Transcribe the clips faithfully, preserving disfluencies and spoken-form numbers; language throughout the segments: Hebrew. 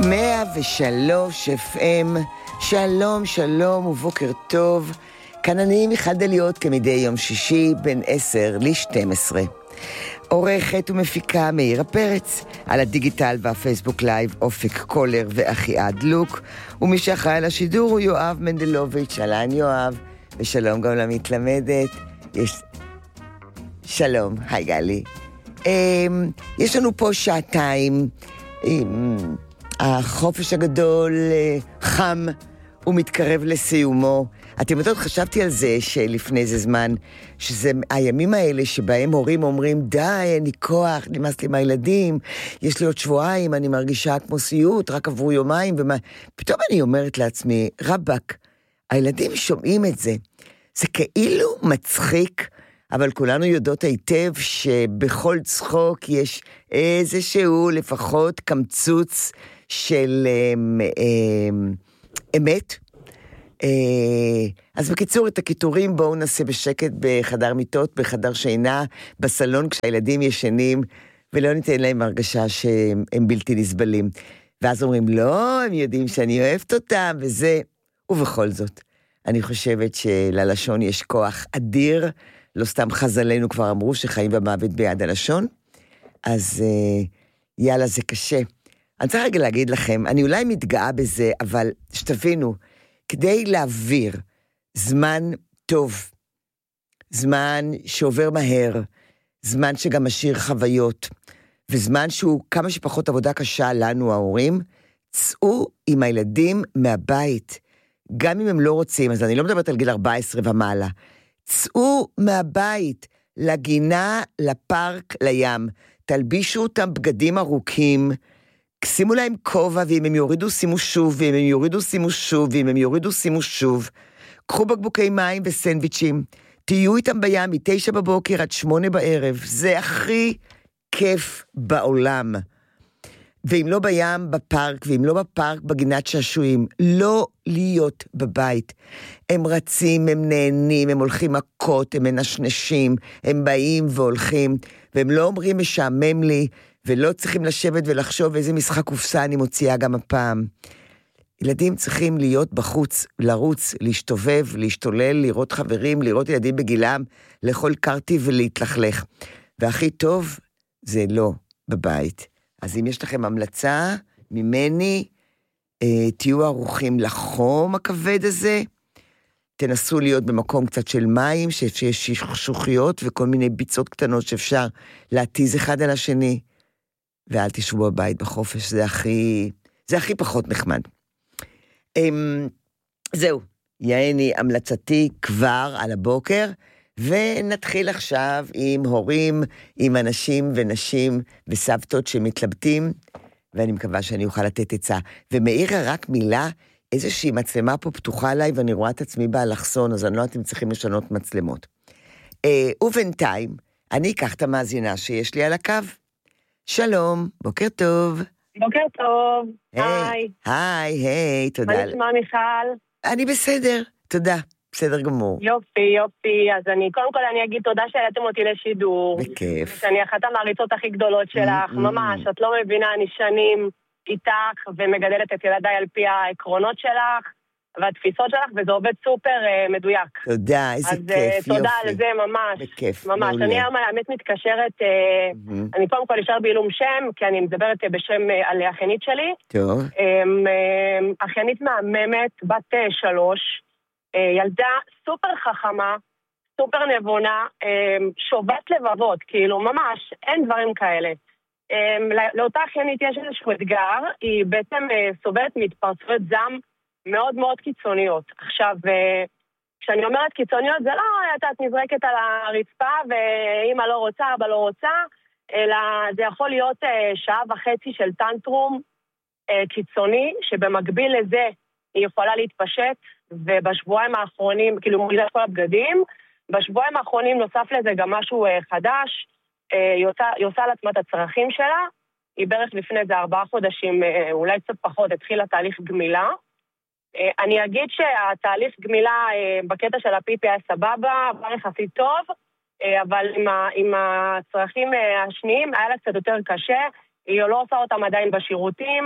מאה ושלוש אף אם, שלום שלום ובוקר טוב. כאן אני מיכל דליות כמדי יום שישי בין עשר ל-שתים עשרה. עורכת ומפיקה מאירה פרץ, על הדיגיטל והפייסבוק לייב אופק קולר ואחיעד לוק, ומי שאחראי על השידור הוא יואב מנדלוביץ'. אהלן יואב, ושלום גם למתלמדת. יש... שלום, היי גלי. יש לנו פה שעתיים, החופש הגדול חם ומתקרב לסיומו. אתם יודעות, חשבתי על זה שלפני איזה זמן, שזה הימים האלה שבהם הורים אומרים, די, אין לי כוח, נמאס לי מהילדים, יש לי עוד שבועיים, אני מרגישה כמו סיוט, רק עברו יומיים, ומה... פתאום אני אומרת לעצמי, רבק, הילדים שומעים את זה. זה כאילו מצחיק, אבל כולנו יודעות היטב שבכל צחוק יש איזשהו לפחות קמצוץ של אה, אה, אמת. אז בקיצור, את הכיתורים בואו נעשה בשקט בחדר מיטות, בחדר שינה, בסלון כשהילדים ישנים, ולא ניתן להם הרגשה שהם בלתי נסבלים. ואז אומרים, לא, הם יודעים שאני אוהבת אותם, וזה. ובכל זאת, אני חושבת שללשון יש כוח אדיר, לא סתם חז"לינו כבר אמרו שחיים ומוות ביד הלשון, אז יאללה, זה קשה. אני צריך רגע להגיד לכם, אני אולי מתגאה בזה, אבל שתבינו, כדי להעביר זמן טוב, זמן שעובר מהר, זמן שגם משאיר חוויות, וזמן שהוא כמה שפחות עבודה קשה לנו ההורים, צאו עם הילדים מהבית, גם אם הם לא רוצים, אז אני לא מדברת על גיל ארבע עשרה ומעלה, צאו מהבית, לגינה, לפארק, לים, תלבישו אותם בגדים ארוכים, שימו להם כובע, ואם הם יורידו שימו שוב, ואם הם יורידו שימו שוב, ואם הם יורידו שימו שוב, קחו בקבוקי מים וסנדוויצ'ים, תהיו איתם בים מתשע בבוקר עד שמונה בערב, זה הכי כיף בעולם. ואם לא בים, בפארק, ואם לא בפארק, בגינת שעשועים, לא להיות בבית. הם רצים, הם נהנים, הם הולכים מכות, הם מנשנשים, הם באים והולכים, והם לא אומרים משעמם לי, ולא צריכים לשבת ולחשוב איזה משחק קופסה אני מוציאה גם הפעם. ילדים צריכים להיות בחוץ, לרוץ, להשתובב, להשתולל, לראות חברים, לראות ילדים בגילם, לאכול קרטי ולהתלכלך. והכי טוב זה לא בבית. אז אם יש לכם המלצה ממני, אה, תהיו ערוכים לחום הכבד הזה, תנסו להיות במקום קצת של מים, שיש שוחיות וכל מיני ביצות קטנות שאפשר להתיז אחד על השני, ואל תשבו בבית בחופש, זה הכי, זה הכי פחות נחמד. אמ, זהו, יעני המלצתי כבר על הבוקר, ונתחיל עכשיו עם הורים, עם אנשים ונשים וסבתות שמתלבטים, ואני מקווה שאני אוכל לתת עצה. ומאירה רק מילה, איזושהי מצלמה פה פתוחה עליי, ואני רואה את עצמי באלכסון, אז אני לא יודעת אם צריכים לשנות מצלמות. אה, ובינתיים, אני אקח את המאזינה שיש לי על הקו. שלום, בוקר טוב. בוקר טוב, היי. היי, היי, תודה. מה נשמע מיכל? אני בסדר, תודה, בסדר גמור. יופי, יופי, אז אני, קודם כל אני אגיד תודה שהעליתם אותי לשידור. בכיף. שאני אחת המעריצות הכי גדולות שלך, ממש, את לא מבינה, אני שנים איתך ומגדלת את ילדיי על פי העקרונות שלך, והתפיסות שלך, וזה עובד סופר uh, מדויק. תודה, איזה אז, כיף, יופי. אז תודה על זה ממש. בכיף, ממש. מעולה. אני היום האמת מתקשרת, uh, mm-hmm. אני קודם כל אשאר בעילום שם, כי אני מדברת בשם uh, על האחיינית שלי. טוב. Um, um, אחיינית מהממת, בת uh, שלוש, uh, ילדה סופר חכמה, סופר נבונה, um, שובת לבבות, כאילו ממש, אין דברים כאלה. Um, לאותה אחיינית יש איזשהו אתגר, היא בעצם uh, סובלת מתפרצויות זעם, מאוד מאוד קיצוניות. עכשיו, כשאני אומרת קיצוניות, זה לא, את נזרקת על הרצפה, ואמא לא רוצה, אבא לא רוצה, אלא זה יכול להיות שעה וחצי של טנטרום קיצוני, שבמקביל לזה היא יכולה להתפשט, ובשבועיים האחרונים, כאילו מורידה את כל הבגדים, בשבועיים האחרונים נוסף לזה גם משהו חדש, היא עושה, היא עושה על עצמה את הצרכים שלה, היא בערך לפני זה ארבעה חודשים, אולי קצת פחות, התחילה תהליך גמילה, אני אגיד שהתהליך גמילה בקטע של הפיפי היה סבבה, עבר יחסית טוב, אבל עם, ה, עם הצרכים השניים היה לה קצת יותר קשה, היא לא עושה אותם עדיין בשירותים,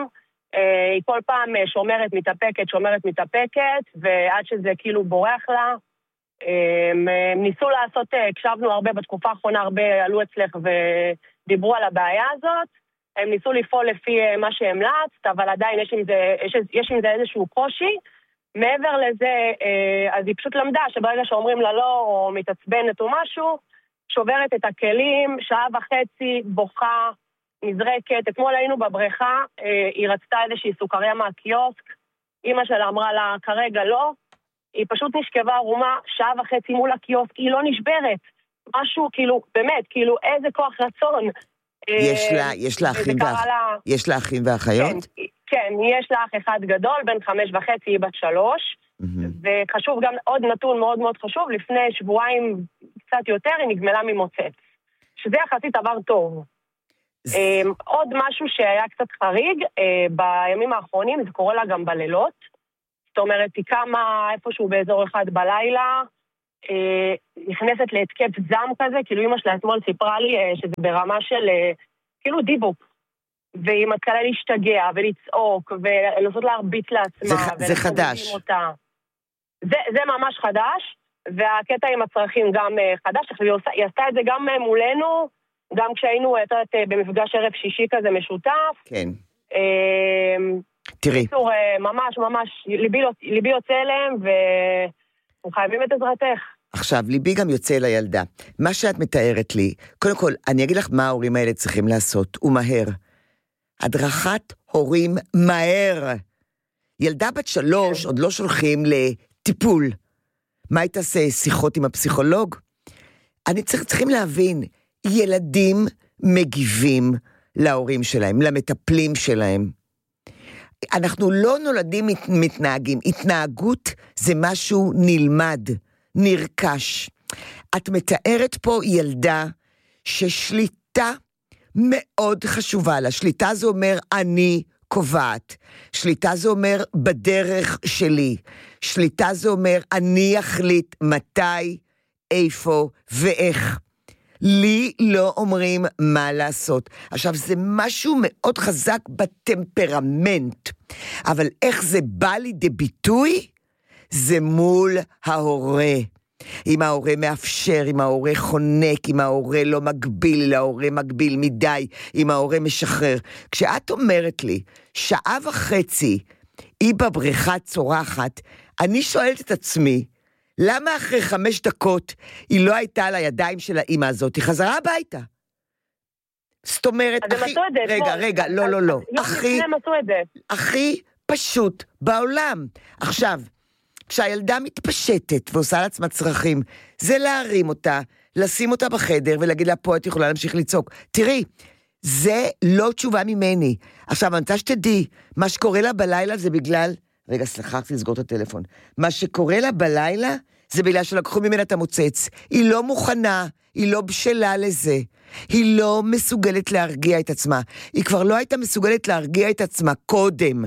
היא כל פעם שומרת, מתאפקת, שומרת, מתאפקת, ועד שזה כאילו בורח לה. הם ניסו לעשות, הקשבנו הרבה בתקופה האחרונה, הרבה עלו אצלך ודיברו על הבעיה הזאת. הם ניסו לפעול לפי מה שהמלצת, אבל עדיין יש עם זה, יש, יש עם זה איזשהו קושי. מעבר לזה, אז היא פשוט למדה שברגע שאומרים לה לא, או מתעצבנת או משהו, שוברת את הכלים, שעה וחצי, בוכה, נזרקת. אתמול היינו בבריכה, היא רצתה איזושהי סוכריה מהקיוסק, אמא שלה אמרה לה, כרגע לא, היא פשוט נשכבה ערומה, שעה וחצי מול הקיוסק, היא לא נשברת. משהו, כאילו, באמת, כאילו, איזה כוח רצון. יש לה, יש לה אחים ואח... לה... יש לה אחים ואחיות? כן, כן, יש לה אח אחד גדול, בן חמש וחצי, היא בת שלוש, mm-hmm. וחשוב גם עוד נתון מאוד מאוד חשוב, לפני שבועיים קצת יותר, היא נגמלה ממוצץ. שזה יחסית דבר טוב. זה... עוד משהו שהיה קצת חריג, בימים האחרונים, זה קורה לה גם בלילות, זאת אומרת, היא קמה איפשהו באזור אחד בלילה, נכנסת להתקף זעם כזה, כאילו אמא שלה אתמול סיפרה לי שזה ברמה של כאילו דיבוק, והיא מתחילה להשתגע ולצעוק ולנסות להרביץ לעצמה. זה, זה חדש. זה, זה ממש חדש, והקטע עם הצרכים גם חדש, היא עושה, היא עשתה את זה גם מולנו, גם כשהיינו במפגש ערב שישי כזה משותף. כן. תראי. קיצור, ממש ממש, ליבי, ליבי יוצא אליהם ואנחנו חייבים את עזרתך. עכשיו, ליבי גם יוצא לילדה. מה שאת מתארת לי, קודם כל, אני אגיד לך מה ההורים האלה צריכים לעשות, ומהר. הדרכת הורים מהר. ילדה בת שלוש, עוד לא שולחים לטיפול. מה היא תעשה? שיחות עם הפסיכולוג? אני צריך, צריכים להבין, ילדים מגיבים להורים שלהם, למטפלים שלהם. אנחנו לא נולדים מתנהגים. התנהגות זה משהו נלמד. נרכש. את מתארת פה ילדה ששליטה מאוד חשובה לה. שליטה זה אומר אני קובעת. שליטה זה אומר בדרך שלי. שליטה זה אומר אני אחליט מתי, איפה ואיך. לי לא אומרים מה לעשות. עכשיו זה משהו מאוד חזק בטמפרמנט. אבל איך זה בא לידי ביטוי? זה מול ההורה. אם ההורה מאפשר, אם ההורה חונק, אם ההורה לא מגביל, ההורה מגביל מדי, אם ההורה משחרר. כשאת אומרת לי, שעה וחצי היא בבריכה צורחת, אני שואלת את עצמי, למה אחרי חמש דקות היא לא הייתה על הידיים של האמא הזאת? היא חזרה הביתה. זאת אומרת, הכי... רגע, רגע, לא, לא, לא. הכי... הכי פשוט בעולם. עכשיו, כשהילדה מתפשטת ועושה לעצמה צרכים, זה להרים אותה, לשים אותה בחדר ולהגיד לה, פה את יכולה להמשיך לצעוק. תראי, זה לא תשובה ממני. עכשיו, אני רוצה שתדעי, מה שקורה לה בלילה זה בגלל, רגע, סליחה, תסגור את הטלפון. מה שקורה לה בלילה זה בגלל שלקחו ממנה את המוצץ. היא לא מוכנה, היא לא בשלה לזה. היא לא מסוגלת להרגיע את עצמה. היא כבר לא הייתה מסוגלת להרגיע את עצמה קודם.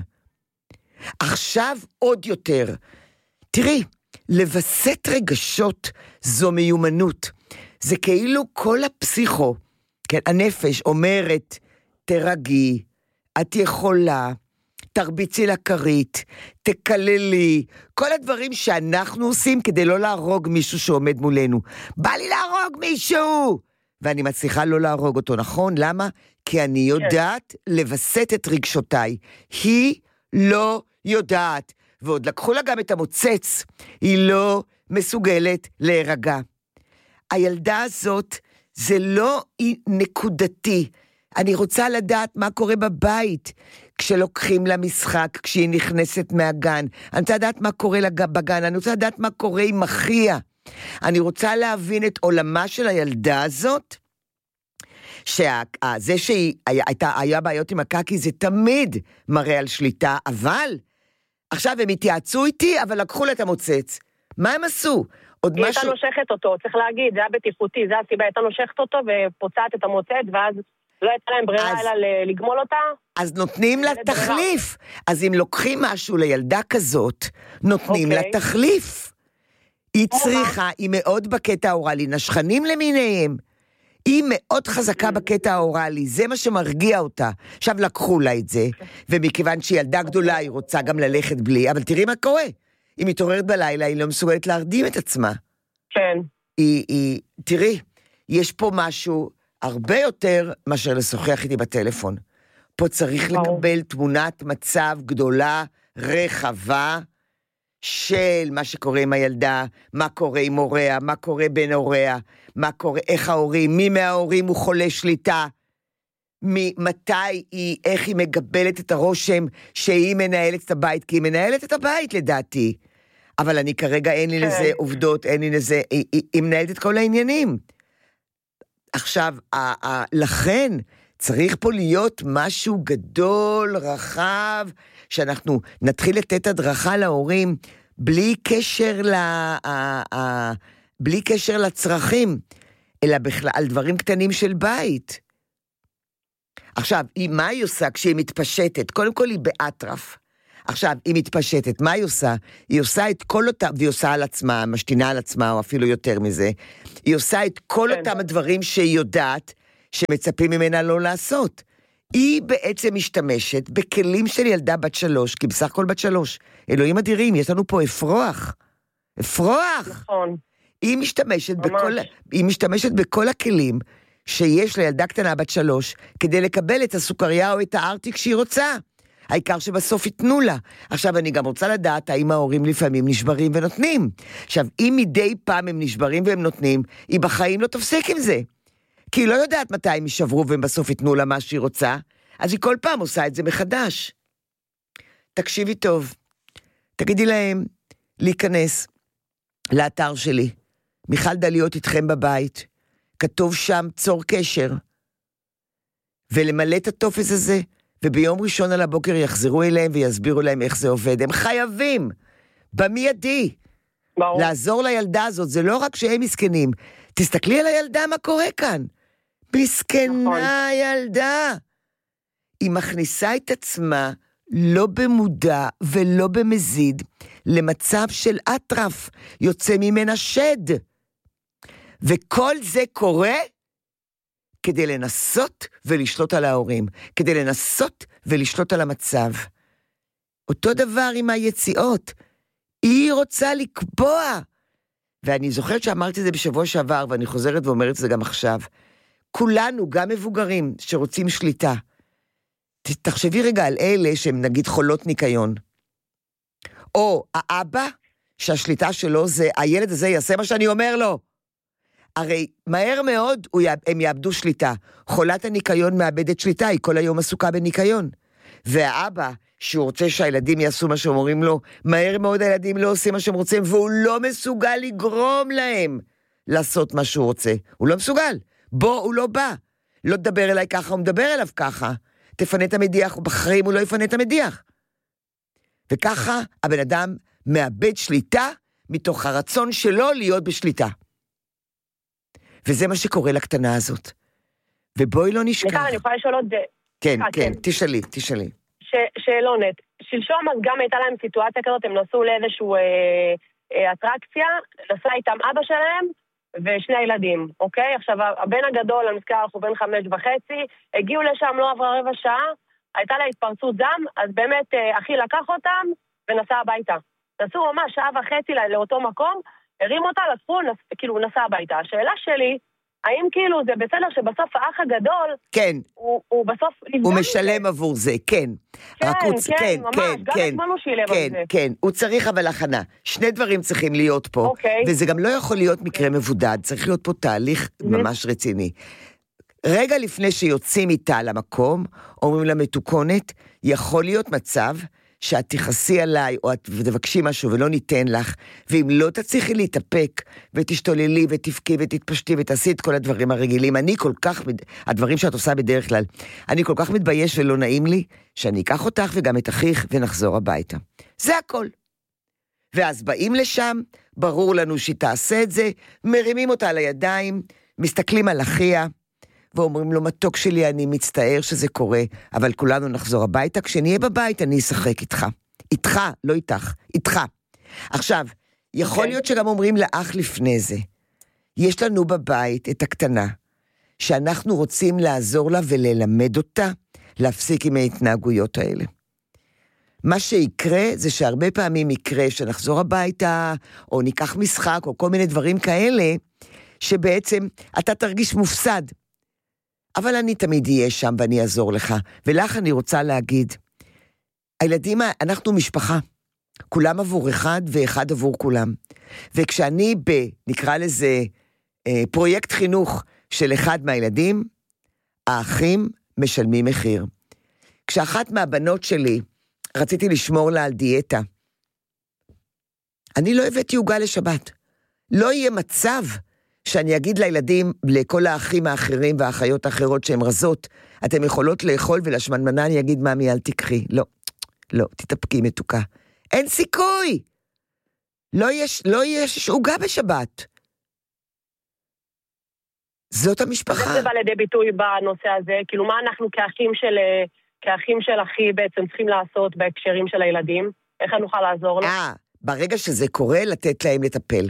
עכשיו עוד יותר. תראי, לבסט רגשות זו מיומנות. זה כאילו כל הפסיכו, כן, הנפש אומרת, תרגי, את יכולה, תרביצי לכרית, תקללי, כל הדברים שאנחנו עושים כדי לא להרוג מישהו שעומד מולנו. בא לי להרוג מישהו! ואני מצליחה לא להרוג אותו, נכון? למה? כי אני יודעת לבסט את רגשותיי. היא לא יודעת. ועוד לקחו לה גם את המוצץ, היא לא מסוגלת להירגע. הילדה הזאת, זה לא נקודתי. אני רוצה לדעת מה קורה בבית, כשלוקחים לה משחק, כשהיא נכנסת מהגן. אני רוצה לדעת מה קורה בגן, אני רוצה לדעת מה קורה עם אחיה. אני רוצה להבין את עולמה של הילדה הזאת, שזה שהיא הייתה, היה בעיות עם הקקי, זה תמיד מראה על שליטה, אבל... עכשיו הם התייעצו איתי, אבל לקחו לה את המוצץ. מה הם עשו? עוד היא משהו... הייתה נושכת אותו, צריך להגיד, זה היה בטיחותי, זה הסיבה, הייתה נושכת אותו ופוצעת את המוצץ, ואז לא הייתה להם ברירה אז... אלא לגמול אותה. אז נותנים לה תחליף. אז אם לוקחים משהו לילדה כזאת, נותנים אוקיי. לה תחליף. היא צריכה, היא מאוד בקטע אוראלי, נשכנים למיניהם. היא מאוד חזקה בקטע האורלי, זה מה שמרגיע אותה. עכשיו לקחו לה את זה, ומכיוון שהיא ילדה גדולה, היא רוצה גם ללכת בלי, אבל תראי מה קורה. היא מתעוררת בלילה, היא לא מסוגלת להרדים את עצמה. כן. היא, היא, תראי, יש פה משהו הרבה יותר מאשר לשוחח איתי בטלפון. פה צריך לקבל תמונת מצב גדולה, רחבה, של מה שקורה עם הילדה, מה קורה עם הוריה, מה קורה בין הוריה, מה קורה, איך ההורים, מי מההורים הוא חולה שליטה, מתי היא, איך היא מגבלת את הרושם שהיא מנהלת את הבית, כי היא מנהלת את הבית לדעתי, אבל אני כרגע אין לי לזה עובדות, אין לי לזה, היא, היא, היא מנהלת את כל העניינים. עכשיו, ה, ה, לכן צריך פה להיות משהו גדול, רחב, שאנחנו נתחיל לתת הדרכה להורים, בלי קשר, ל, ה, ה, בלי קשר לצרכים, אלא בכלל על דברים קטנים של בית. עכשיו, מה היא עושה כשהיא מתפשטת? קודם כל היא באטרף. עכשיו, היא מתפשטת, מה היא עושה? היא עושה את כל אותם, והיא עושה על עצמה, משתינה על עצמה, או אפילו יותר מזה, היא עושה את כל אותם הדברים שהיא יודעת, שמצפים ממנה לא לעשות. היא בעצם משתמשת בכלים של ילדה בת שלוש, כי בסך הכל בת שלוש. אלוהים אדירים, יש לנו פה אפרוח. אפרוח! נכון. היא משתמשת, בכל, היא משתמשת בכל הכלים שיש לילדה קטנה בת שלוש, כדי לקבל את הסוכריה או את הארטיק שהיא רוצה. העיקר שבסוף ייתנו לה. עכשיו, אני גם רוצה לדעת האם ההורים לפעמים נשברים ונותנים. עכשיו, אם מדי פעם הם נשברים והם נותנים, היא בחיים לא תפסיק עם זה. כי היא לא יודעת מתי הם יישברו והם בסוף ייתנו לה מה שהיא רוצה, אז היא כל פעם עושה את זה מחדש. תקשיבי טוב, תגידי להם להיכנס לאתר שלי, מיכל דליות איתכם בבית, כתוב שם צור קשר, ולמלא את הטופס הזה, וביום ראשון על הבוקר יחזרו אליהם ויסבירו להם איך זה עובד. הם חייבים, במיידי, ברור. לעזור לילדה הזאת, זה לא רק שהם מסכנים, תסתכלי על הילדה מה קורה כאן. מסכנה ילדה. היא מכניסה את עצמה לא במודע ולא במזיד למצב של אטרף, יוצא ממנה שד. וכל זה קורה כדי לנסות ולשלוט על ההורים, כדי לנסות ולשלוט על המצב. אותו דבר עם היציאות. היא רוצה לקבוע. ואני זוכרת שאמרתי את זה בשבוע שעבר, ואני חוזרת ואומרת את זה גם עכשיו. כולנו, גם מבוגרים, שרוצים שליטה. תחשבי רגע על אלה שהם נגיד חולות ניקיון. או האבא, שהשליטה שלו זה, הילד הזה יעשה מה שאני אומר לו. הרי מהר מאוד הם יאבדו שליטה. חולת הניקיון מאבדת שליטה, היא כל היום עסוקה בניקיון. והאבא, שהוא רוצה שהילדים יעשו מה שהם אומרים לו, מהר מאוד הילדים לא עושים מה שהם רוצים, והוא לא מסוגל לגרום להם לעשות מה שהוא רוצה. הוא לא מסוגל. בוא, הוא לא בא. לא תדבר אליי ככה, הוא מדבר אליו ככה. תפנה את המדיח, ובחיים הוא לא יפנה את המדיח. וככה הבן אדם מאבד שליטה מתוך הרצון שלו להיות בשליטה. וזה מה שקורה לקטנה הזאת. ובואי לא נשכח. סליחה, אני יכולה לשאול עוד... כן, כן, תשאלי, תשאלי. שאלונת, שלשום אז גם הייתה להם סיטואציה כזאת, הם נסעו לאיזשהו אטרקציה, נסע איתם אבא שלהם ושני הילדים, אוקיי? עכשיו, הבן הגדול, אני מזכירה, אנחנו בן חמש וחצי, הגיעו לשם, לא עברה רבע שעה, הייתה לה התפרצות דם, אז באמת אחי לקח אותם ונסע הביתה. נסעו ממש שעה וחצי לאותו מקום, הרים אותה, לקחו, כאילו הוא נסע הביתה. השאלה שלי, האם כאילו זה בסדר שבסוף האח הגדול, כן. הוא, הוא בסוף... הוא משלם עבור זה, כן. כן, הוא, כן, כן, ממש, כן, גם כן, אתמול הוא שילם כן, על זה. כן, הוא צריך אבל הכנה. שני דברים צריכים להיות פה, אוקיי. וזה גם לא יכול להיות מקרה מבודד, צריך להיות פה תהליך ממש רציני. רגע לפני שיוצאים איתה למקום, אומרים לה מתוקונת, יכול להיות מצב שאת תכעסי עליי, או את תבקשי משהו ולא ניתן לך, ואם לא תצליחי להתאפק, ותשתוללי ותפקי ותתפשטי ותעשי את כל הדברים הרגילים, אני כל כך, הדברים שאת עושה בדרך כלל, אני כל כך מתבייש ולא נעים לי, שאני אקח אותך וגם את אחיך ונחזור הביתה. זה הכל. ואז באים לשם, ברור לנו שהיא תעשה את זה, מרימים אותה על הידיים, מסתכלים על אחיה, ואומרים לו, מתוק שלי, אני מצטער שזה קורה, אבל כולנו נחזור הביתה, כשנהיה בבית אני אשחק איתך. איתך, לא איתך, איתך. עכשיו, יכול להיות שגם אומרים לאח לפני זה, יש לנו בבית את הקטנה, שאנחנו רוצים לעזור לה וללמד אותה להפסיק עם ההתנהגויות האלה. מה שיקרה זה שהרבה פעמים יקרה שנחזור הביתה, או ניקח משחק, או כל מיני דברים כאלה, שבעצם אתה תרגיש מופסד. אבל אני תמיד אהיה שם ואני אעזור לך. ולך אני רוצה להגיד, הילדים, אנחנו משפחה. כולם עבור אחד ואחד עבור כולם. וכשאני ב, נקרא לזה, אה, פרויקט חינוך של אחד מהילדים, האחים משלמים מחיר. כשאחת מהבנות שלי, רציתי לשמור לה על דיאטה, אני לא הבאתי עוגה לשבת. לא יהיה מצב שאני אגיד לילדים, לכל האחים האחרים והאחיות האחרות שהן רזות, אתם יכולות לאכול ולשמנמנה אני אגיד, ממי, אל תקחי. לא, לא, תתאפקי מתוקה. אין סיכוי. לא יש, לא יש עוגה בשבת. זאת המשפחה. איך זה בא לידי ביטוי בנושא הזה? כאילו, מה אנחנו כאחים של, כאחים של אחי בעצם צריכים לעשות בהקשרים של הילדים? איך אני נוכל לעזור לו? אה, ברגע שזה קורה, לתת להם לטפל.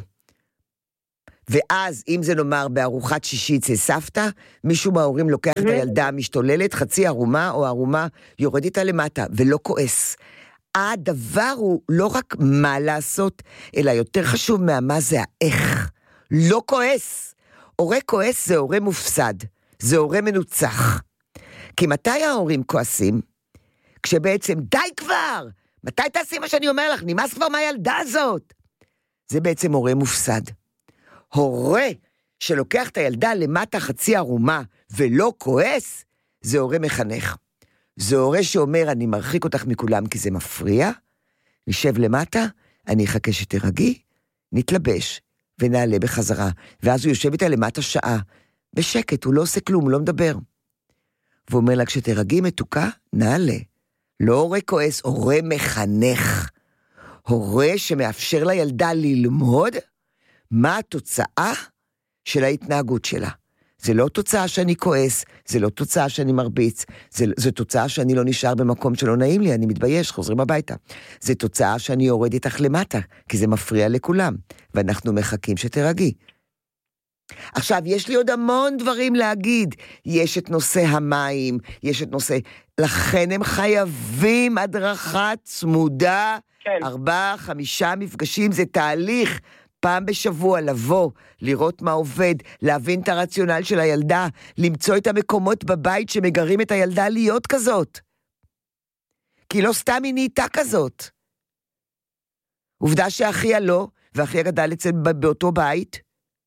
ואז, אם זה נאמר בארוחת שישי אצל סבתא, מישהו מההורים לוקח את הילדה המשתוללת, חצי ערומה או ערומה, יורד איתה למטה, ולא כועס. הדבר הוא לא רק מה לעשות, אלא יותר חשוב מהמה זה האיך. לא כועס. הורה כועס זה הורה מופסד, זה הורה מנוצח. כי מתי ההורים כועסים? כשבעצם, די כבר! מתי תעשי מה שאני אומר לך? נמאס כבר מהילדה הזאת. זה בעצם הורה מופסד. הורה שלוקח את הילדה למטה חצי ערומה ולא כועס, זה הורה מחנך. זה הורה שאומר, אני מרחיק אותך מכולם כי זה מפריע, נשב למטה, אני אחכה שתרגי, נתלבש ונעלה בחזרה. ואז הוא יושב איתה למטה שעה, בשקט, הוא לא עושה כלום, הוא לא מדבר. והוא אומר לה, כשתרגי מתוקה, נעלה. לא הורה כועס, הורה מחנך. הורה שמאפשר לילדה ללמוד מה התוצאה של ההתנהגות שלה. זה לא תוצאה שאני כועס, זה לא תוצאה שאני מרביץ, זה, זה תוצאה שאני לא נשאר במקום שלא נעים לי, אני מתבייש, חוזרים הביתה. זה תוצאה שאני יורד איתך למטה, כי זה מפריע לכולם, ואנחנו מחכים שתרגי. עכשיו, יש לי עוד המון דברים להגיד. יש את נושא המים, יש את נושא... לכן הם חייבים הדרכה צמודה, כן. ארבעה, חמישה מפגשים, זה תהליך. פעם בשבוע לבוא, לראות מה עובד, להבין את הרציונל של הילדה, למצוא את המקומות בבית שמגרים את הילדה להיות כזאת. כי לא סתם היא נהייתה כזאת. עובדה שאחיה לא, ואחיה גדל אצל באותו בית.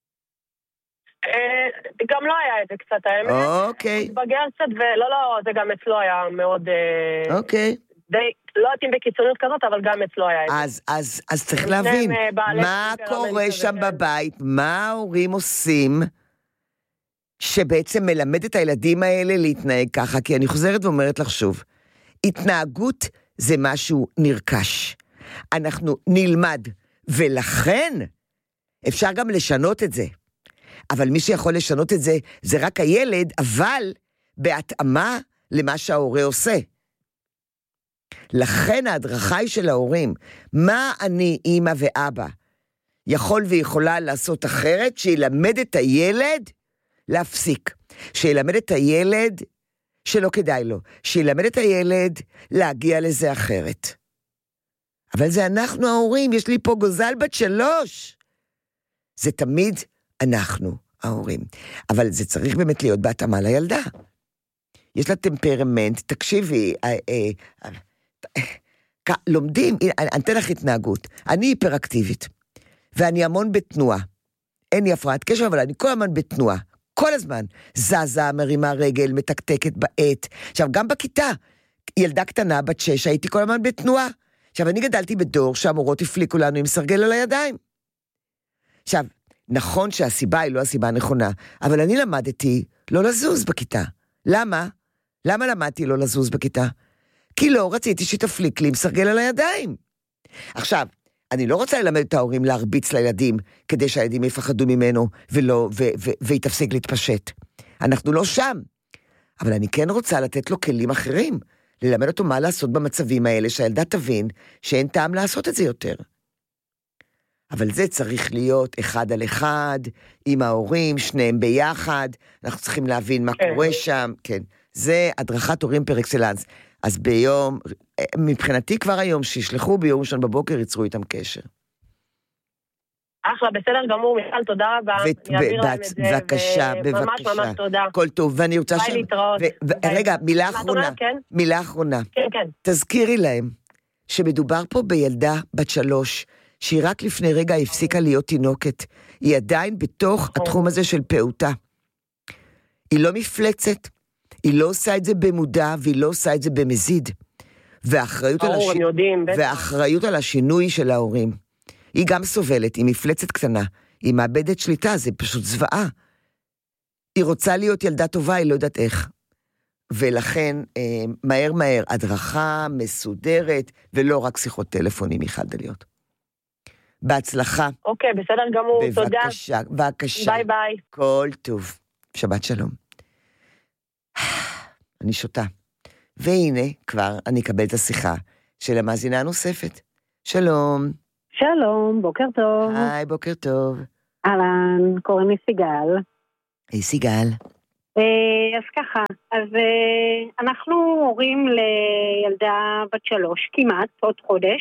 גם לא היה את זה קצת, האמת. אוקיי. הוא התבגר קצת, ולא, לא, זה גם אצלו היה מאוד... אוקיי. די, לא יודעים בקיצוניות כזאת, אבל גם אצלו היה את זה. אז, אז, אז צריך להבין, מה קורה שם בבית, מה ההורים עושים, שבעצם מלמד את הילדים האלה להתנהג ככה, כי אני חוזרת ואומרת לך שוב, התנהגות זה משהו נרכש. אנחנו נלמד, ולכן אפשר גם לשנות את זה. אבל מי שיכול לשנות את זה, זה רק הילד, אבל בהתאמה למה שההורה עושה. לכן ההדרכה היא של ההורים. מה אני, אמא ואבא, יכול ויכולה לעשות אחרת, שילמד את הילד להפסיק. שילמד את הילד שלא כדאי לו. שילמד את הילד להגיע לזה אחרת. אבל זה אנחנו ההורים, יש לי פה גוזל בת שלוש. זה תמיד אנחנו ההורים. אבל זה צריך באמת להיות בהתאמה לילדה. יש לה טמפרמנט, תקשיבי, אה, אה, אה, לומדים, אני אתן לך התנהגות, אני היפראקטיבית, ואני המון בתנועה, אין לי הפרעת קשב, אבל אני כל הזמן בתנועה, כל הזמן, זזה, מרימה רגל, מתקתקת בעת, עכשיו גם בכיתה, ילדה קטנה בת שש, הייתי כל הזמן בתנועה, עכשיו אני גדלתי בדור שהמורות הפליקו לנו עם סרגל על הידיים, עכשיו, נכון שהסיבה היא לא הסיבה הנכונה, אבל אני למדתי לא לזוז בכיתה, למה? למה למדתי לא לזוז בכיתה? כי לא רציתי שתפליק לי עם סרגל על הידיים. עכשיו, אני לא רוצה ללמד את ההורים להרביץ לילדים, כדי שהילדים יפחדו ממנו, ולא, ו, ו, ויתפסיק להתפשט. אנחנו לא שם. אבל אני כן רוצה לתת לו כלים אחרים, ללמד אותו מה לעשות במצבים האלה, שהילדה תבין שאין טעם לעשות את זה יותר. אבל זה צריך להיות אחד על אחד, עם ההורים, שניהם ביחד, אנחנו צריכים להבין מה כן. קורה שם, כן. זה הדרכת הורים פר אקסלנס. אז ביום, מבחינתי כבר היום, שישלחו ביום ראשון בבוקר, יצרו איתם קשר. אחלה, בסדר גמור, מיכל, תודה רבה. אני אעביר להם את זה, בבקשה, בבקשה. ממש ממש תודה. כל טוב, ואני רוצה ביי, להתראות. רגע, מילה מה את אחרונה. אומרת, כן? מילה אחרונה. כן, כן. תזכירי להם שמדובר פה בילדה בת שלוש, שהיא רק לפני רגע הפסיקה להיות תינוקת. היא עדיין בתוך התחום הזה של פעוטה. היא לא מפלצת, היא לא עושה את זה במודע, והיא לא עושה את זה במזיד. והאחריות, על, הש... יודעים, והאחריות על השינוי של ההורים. היא גם סובלת, היא מפלצת קטנה. היא מאבדת שליטה, זה פשוט זוועה. היא רוצה להיות ילדה טובה, היא לא יודעת איך. ולכן, אה, מהר מהר, הדרכה מסודרת, ולא רק שיחות טלפונים, מיכל דליות. בהצלחה. אוקיי, בסדר גמור, תודה. בבקשה, בבקשה. ביי ביי. כל טוב. שבת שלום. אני שותה. והנה, כבר אני אקבל את השיחה של המאזינה הנוספת. שלום. שלום, בוקר טוב. היי, בוקר טוב. אהלן, קוראים לי סיגל. היי, סיגל. אז ככה, אז אנחנו הורים לילדה בת שלוש, כמעט, עוד חודש.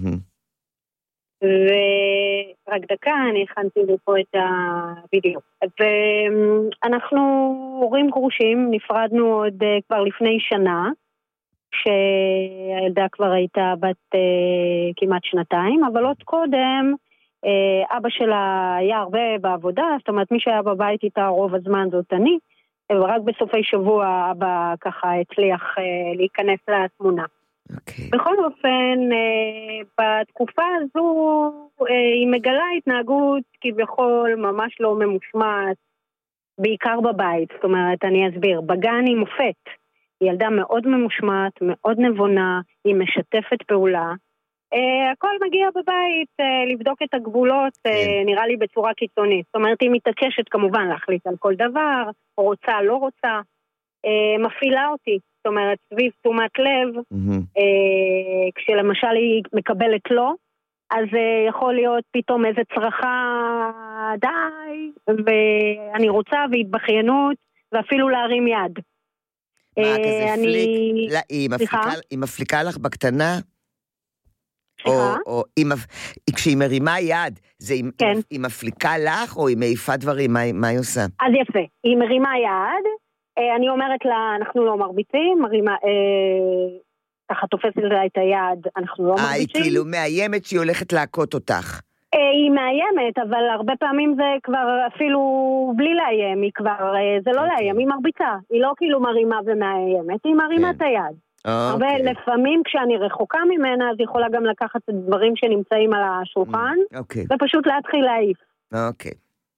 ורק דקה, אני הכנתי לי פה את הוידאו. אז אנחנו הורים גרושים, נפרדנו עוד כבר לפני שנה, שהילדה כבר הייתה בת כמעט שנתיים, אבל עוד קודם, אבא שלה היה הרבה בעבודה, זאת אומרת, מי שהיה בבית איתה רוב הזמן זאת אני, ורק בסופי שבוע אבא ככה הצליח להיכנס לתמונה. Okay. בכל אופן, בתקופה הזו היא מגלה התנהגות כביכול ממש לא ממושמעת, בעיקר בבית, זאת אומרת, אני אסביר, בגן היא מופת, היא ילדה מאוד ממושמעת, מאוד נבונה, היא משתפת פעולה, הכל מגיע בבית לבדוק את הגבולות, כן. נראה לי בצורה קיצונית, זאת אומרת, היא מתעקשת כמובן להחליט על כל דבר, רוצה, לא רוצה, מפעילה אותי, זאת אומרת, סביב תשומת לב, Mm-hmm. כשלמשל היא מקבלת לא, אז יכול להיות פתאום איזה צרחה די, ואני רוצה, והתבחיינות, ואפילו להרים יד. מה, כזה אני... פליק? לא, היא מפליקה, היא מפליקה לך בקטנה? או, או היא, כשהיא מרימה יד, זה היא, כן. היא מפליקה לך, או היא מעיפה דברים? מה, מה היא עושה? אז יפה, היא מרימה יד, אני אומרת לה, אנחנו לא מרביצים, מרימה, אה, ככה תופסת לה את היד, אנחנו לא מרביצים. אה, היא כאילו מאיימת שהיא הולכת להכות אותך. אה, היא מאיימת, אבל הרבה פעמים זה כבר אפילו בלי לאיים, היא כבר, אה, זה לא אוקיי. לאיים, היא מרביצה, היא לא כאילו מרימה ומאיימת, היא מרימה כן. את היד. הרבה אוקיי. לפעמים כשאני רחוקה ממנה, אז היא יכולה גם לקחת את דברים שנמצאים על השולחן, אוקיי. ופשוט להתחיל להעיף. אוקיי.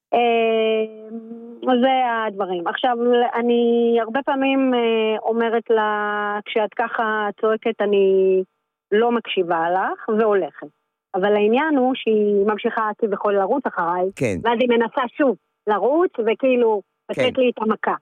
זה הדברים. עכשיו, אני הרבה פעמים אומרת לה, כשאת ככה צועקת, אני לא מקשיבה לך והולכת. אבל העניין הוא שהיא ממשיכה כביכול לרוץ אחריי, כן. ואז היא מנסה שוב לרוץ, וכאילו, לתת לי את המכה.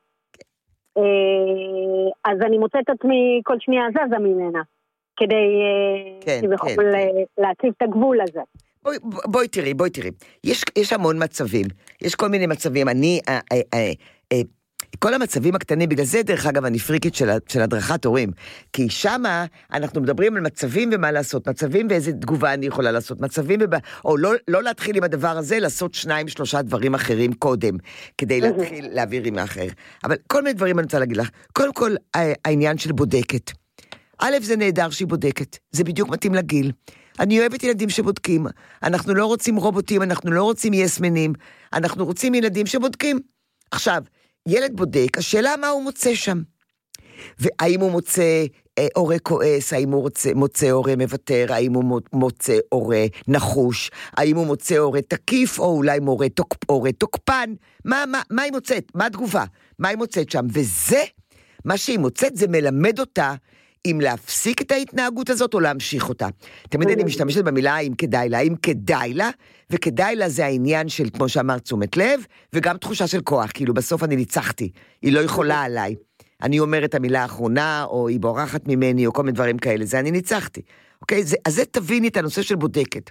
אז אני מוצאת עצמי כל שנייה זזה ממנה, כדי כביכול להציב את הגבול הזה. בואי, בואי תראי, בואי תראי. יש, יש המון מצבים. יש כל מיני מצבים. אני, אה, אה, אה, אה, כל המצבים הקטנים, בגלל זה דרך אגב אני פריקית של, של הדרכת הורים. כי שמה אנחנו מדברים על מצבים ומה לעשות. מצבים ואיזה תגובה אני יכולה לעשות. מצבים ובא, או לא, לא להתחיל עם הדבר הזה, לעשות שניים, שלושה דברים אחרים קודם, כדי להתחיל להעביר עם האחר. אבל כל מיני דברים אני רוצה להגיד לך. קודם כל, העניין של בודקת. א', זה נהדר שהיא בודקת. זה בדיוק מתאים לגיל. אני אוהבת ילדים שבודקים, אנחנו לא רוצים רובוטים, אנחנו לא רוצים יסמנים, אנחנו רוצים ילדים שבודקים. עכשיו, ילד בודק, השאלה מה הוא מוצא שם. והאם הוא מוצא אה, הורה כועס, האם הוא רוצה, מוצא הורה מוותר, האם הוא מוצא הורה נחוש, האם הוא מוצא הורה תקיף, או אולי מורה תוק, הורה תוקפן, מה, מה, מה היא מוצאת? מה התגובה? מה היא מוצאת שם? וזה, מה שהיא מוצאת, זה מלמד אותה, אם להפסיק את ההתנהגות הזאת או להמשיך אותה. תמיד אני משתמשת במילה אם כדאי לה, אם כדאי לה, וכדאי לה זה העניין של, כמו שאמר, תשומת לב, וגם תחושה של כוח, כאילו בסוף אני ניצחתי, היא לא יכולה עליי. אני אומרת את המילה האחרונה, או היא בורחת ממני, או כל מיני דברים כאלה, זה אני ניצחתי. אוקיי? זה, אז זה תביני את הנושא של בודקת.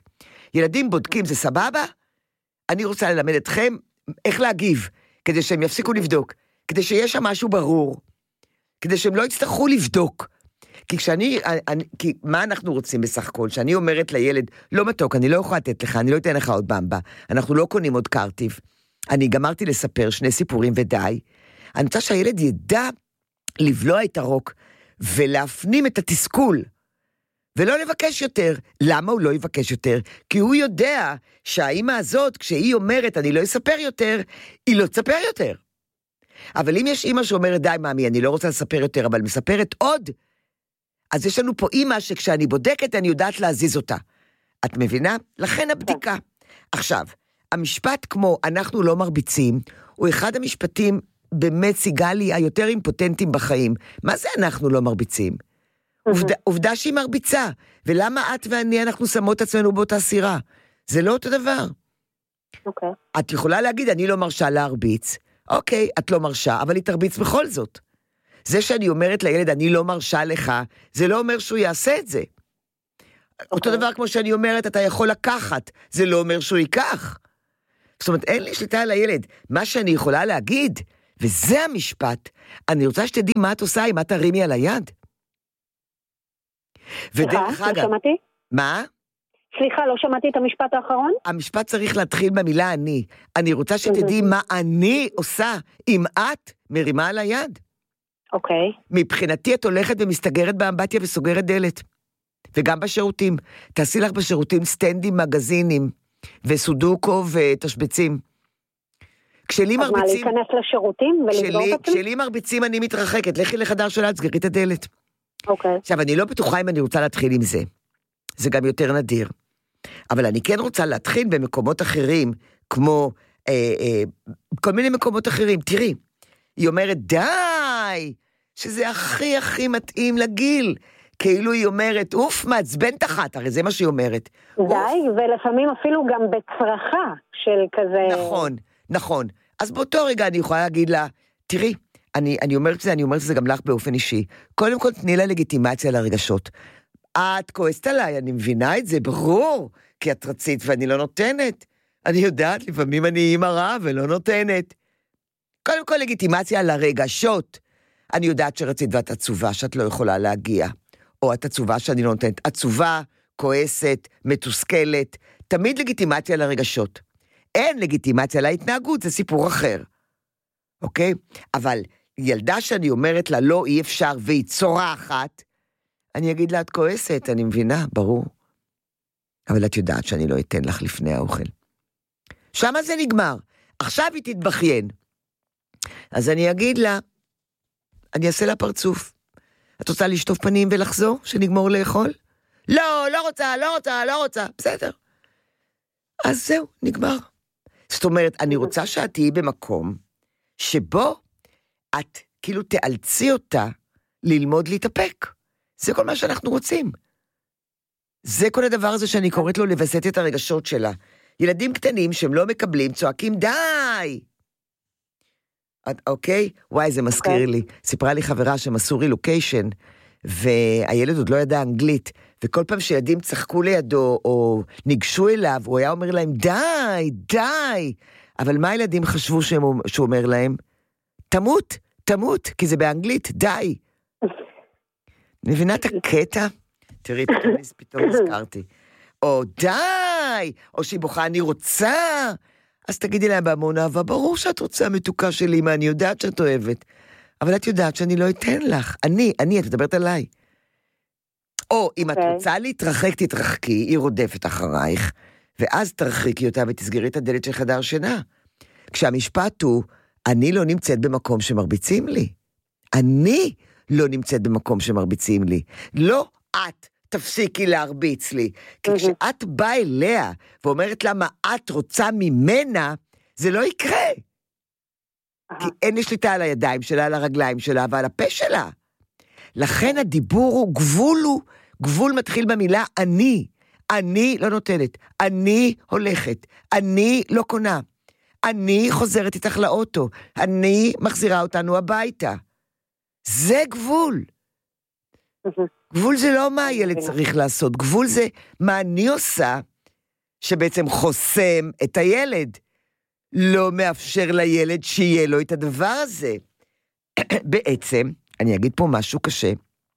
ילדים בודקים, זה סבבה? אני רוצה ללמד אתכם איך להגיב, כדי שהם יפסיקו לבדוק, כדי שיש שם משהו ברור, כדי שהם לא יצטרכו לבדוק. כי כשאני, אני, כי מה אנחנו רוצים בסך הכל? שאני אומרת לילד, לא מתוק, אני לא יכולה לתת לך, אני לא אתן לך עוד במבה, אנחנו לא קונים עוד קרטיב. אני גמרתי לספר שני סיפורים ודי. אני רוצה שהילד ידע לבלוע את הרוק, ולהפנים את התסכול, ולא לבקש יותר. למה הוא לא יבקש יותר? כי הוא יודע שהאימא הזאת, כשהיא אומרת, אני לא אספר יותר, היא לא תספר יותר. אבל אם יש אימא שאומרת, די מאמי, אני לא רוצה לספר יותר, אבל מספרת עוד, אז יש לנו פה אימא שכשאני בודקת, אני יודעת להזיז אותה. את מבינה? לכן הבדיקה. עכשיו, המשפט כמו, אנחנו לא מרביצים, הוא אחד המשפטים, באמת סיגלי, היותר אימפוטנטים בחיים. מה זה אנחנו לא מרביצים? עובדה, עובדה שהיא מרביצה, ולמה את ואני אנחנו שמות עצמנו באותה סירה? זה לא אותו דבר. אוקיי. את יכולה להגיד, אני לא מרשה להרביץ, אוקיי, את לא מרשה, אבל היא תרביץ בכל זאת. זה שאני אומרת לילד, אני לא מרשה לך, זה לא אומר שהוא יעשה את זה. אותו דבר כמו שאני אומרת, אתה יכול לקחת, זה לא אומר שהוא ייקח. זאת אומרת, אין לי שליטה על הילד. מה שאני יכולה להגיד, וזה המשפט, אני רוצה שתדעי מה את עושה אם את תרימי על היד. סליחה, לא שמעתי? מה? סליחה, לא שמעתי את המשפט האחרון? המשפט צריך להתחיל במילה אני. אני רוצה שתדעי מה אני עושה אם את מרימה על היד. אוקיי. מבחינתי את הולכת ומסתגרת באמבטיה וסוגרת דלת. וגם בשירותים. תעשי לך בשירותים סטנדים, מגזינים, וסודוקו ותשבצים. כשלי מרביצים... אז מה, להיכנס לשירותים ולסגור את עצמי? כשלי מרביצים אני מתרחקת. לכי לחדר שלה, תסגרי את הדלת. אוקיי. עכשיו, אני לא בטוחה אם אני רוצה להתחיל עם זה. זה גם יותר נדיר. אבל אני כן רוצה להתחיל במקומות אחרים, כמו אה, אה, כל מיני מקומות אחרים. תראי, היא אומרת, די, שזה הכי הכי מתאים לגיל. כאילו היא אומרת, אוף, מעצבן תחת, הרי זה מה שהיא אומרת. די, אוף. ולפעמים אפילו גם בצרחה של כזה... נכון, נכון. אז באותו רגע אני יכולה להגיד לה, תראי, אני, אני אומרת את זה, אני אומרת את זה גם לך באופן אישי. קודם כל תני לה לגיטימציה לרגשות. את כועסת עליי, אני מבינה את זה, ברור, כי את רצית ואני לא נותנת. אני יודעת, לפעמים אני אימא רעה ולא נותנת. קודם כל לגיטימציה לרגשות. אני יודעת שרצית ואת עצובה שאת לא יכולה להגיע. או את עצובה שאני לא נותנת. עצובה, כועסת, מתוסכלת. תמיד לגיטימציה לרגשות. אין לגיטימציה להתנהגות, זה סיפור אחר. אוקיי? אבל ילדה שאני אומרת לה לא, אי אפשר, והיא צורחת, אני אגיד לה, את כועסת, אני מבינה, ברור. אבל את יודעת שאני לא אתן לך לפני האוכל. שמה זה נגמר. עכשיו היא תתבכיין. אז אני אגיד לה, אני אעשה לה פרצוף. את רוצה לשטוף פנים ולחזור, שנגמור לאכול? לא, לא רוצה, לא רוצה, לא רוצה. בסדר. אז זהו, נגמר. זאת אומרת, אני רוצה שאת תהיי במקום, שבו את כאילו תאלצי אותה ללמוד להתאפק. זה כל מה שאנחנו רוצים. זה כל הדבר הזה שאני קוראת לו לבסט את הרגשות שלה. ילדים קטנים שהם לא מקבלים, צועקים די. אוקיי? וואי, זה מזכיר לי. סיפרה לי חברה שהם עשו רילוקיישן, והילד עוד לא ידע אנגלית, וכל פעם שילדים צחקו לידו, או ניגשו אליו, הוא היה אומר להם, די, די. אבל מה הילדים חשבו שהוא אומר להם? תמות, תמות, כי זה באנגלית, די. מבינה את הקטע? תראי, פתאום הזכרתי. או די, או שהיא בוכה, אני רוצה. אז תגידי להם בהמון אהבה, ברור שאת רוצה מתוקה שלי, מה אני יודעת שאת אוהבת. אבל את יודעת שאני לא אתן לך. אני, אני, את מדברת עליי. או אם את רוצה להתרחק, תתרחקי, היא רודפת אחרייך, ואז תרחיקי אותה ותסגרי את הדלת של חדר שינה. כשהמשפט הוא, אני לא נמצאת במקום שמרביצים לי. אני לא נמצאת במקום שמרביצים לי. לא את תפסיקי להרביץ לי. כי כשאת באה אליה ואומרת לה מה את רוצה ממנה, זה לא יקרה. כי אין לי שליטה על הידיים שלה, על הרגליים שלה ועל הפה שלה. לכן הדיבור הוא, גבול הוא, גבול מתחיל במילה אני. אני לא נותנת. אני הולכת. אני לא קונה. אני חוזרת איתך לאוטו. אני מחזירה אותנו הביתה. זה גבול. גבול זה לא מה הילד צריך לעשות. גבול זה מה אני עושה שבעצם חוסם את הילד, לא מאפשר לילד שיהיה לו את הדבר הזה. בעצם, אני אגיד פה משהו קשה,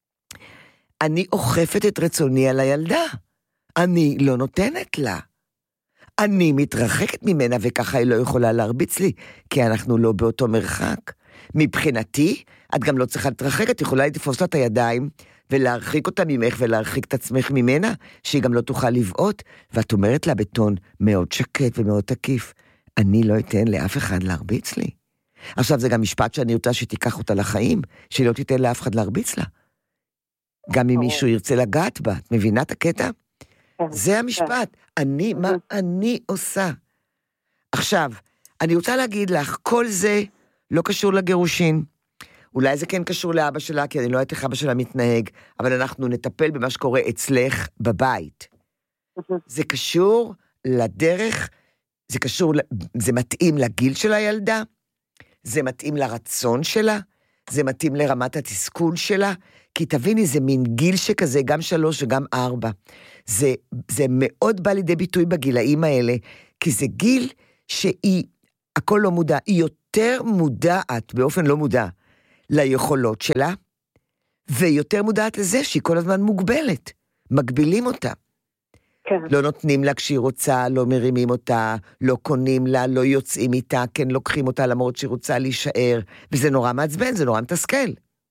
אני אוכפת את רצוני על הילדה, אני לא נותנת לה. אני מתרחקת ממנה, וככה היא לא יכולה להרביץ לי, כי אנחנו לא באותו מרחק. מבחינתי, את גם לא צריכה להתרחק, את יכולה לתפוס לה את הידיים, ולהרחיק אותה ממך, ולהרחיק את עצמך ממנה, שהיא גם לא תוכל לבעוט, ואת אומרת לה בטון מאוד שקט ומאוד תקיף, אני לא אתן לאף אחד להרביץ לי. עכשיו זה גם משפט שאני רוצה שתיקח אותה לחיים, שלא תיתן לאף אחד להרביץ לה. גם אם מישהו ירצה לגעת בה, את מבינה את הקטע? זה המשפט, אני, מה אני עושה? עכשיו, אני רוצה להגיד לך, כל זה לא קשור לגירושין, אולי זה כן קשור לאבא שלה, כי אני לא יודעת איך אבא שלה מתנהג, אבל אנחנו נטפל במה שקורה אצלך בבית. זה קשור לדרך, זה קשור, זה מתאים לגיל של הילדה, זה מתאים לרצון שלה, זה מתאים לרמת התסכול שלה, כי תביני, זה מין גיל שכזה, גם שלוש וגם ארבע. זה, זה מאוד בא לידי ביטוי בגילאים האלה, כי זה גיל שהיא, הכל לא מודע, היא יותר מודעת, באופן לא מודע, ליכולות שלה, ויותר מודעת לזה שהיא כל הזמן מוגבלת, מגבילים אותה. כן. לא נותנים לה כשהיא רוצה, לא מרימים אותה, לא קונים לה, לא יוצאים איתה, כן לוקחים אותה למרות שהיא רוצה להישאר, וזה נורא מעצבן, זה נורא מתסכל.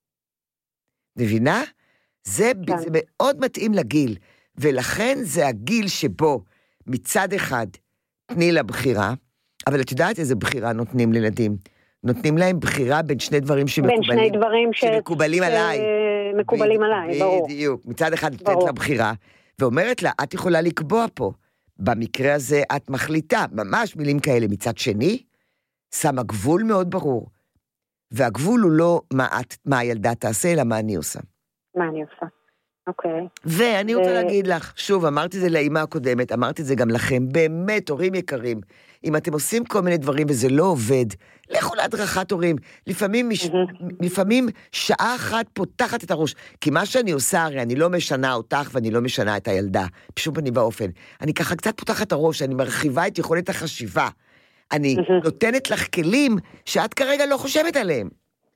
מבינה? זה, כן. זה מאוד מתאים לגיל, ולכן זה הגיל שבו מצד אחד תני לה בחירה, אבל את יודעת איזה בחירה נותנים לילדים? נותנים להם בחירה בין שני דברים שמקובלים, בין שני דברים ש... שמקובלים עליי. מקובלים ב... עליי, ברור. בדיוק, מצד אחד נותנת לה בחירה, ואומרת לה, את יכולה לקבוע פה, במקרה הזה את מחליטה, ממש מילים כאלה, מצד שני, שמה גבול מאוד ברור, והגבול הוא לא מה, את, מה הילדה תעשה, אלא מה אני עושה. מה אני עושה, אוקיי. ואני רוצה ו... להגיד לך, שוב, אמרתי זה לאמא הקודמת, אמרתי זה גם לכם, באמת, הורים יקרים, אם אתם עושים כל מיני דברים וזה לא עובד, לכו להדרכת הורים, לפעמים, מש... לפעמים שעה אחת פותחת את הראש, כי מה שאני עושה, הרי אני לא משנה אותך ואני לא משנה את הילדה, פשוט אני באופן, אני ככה קצת פותחת את הראש, אני מרחיבה את יכולת החשיבה, אני נותנת לך כלים שאת כרגע לא חושבת עליהם,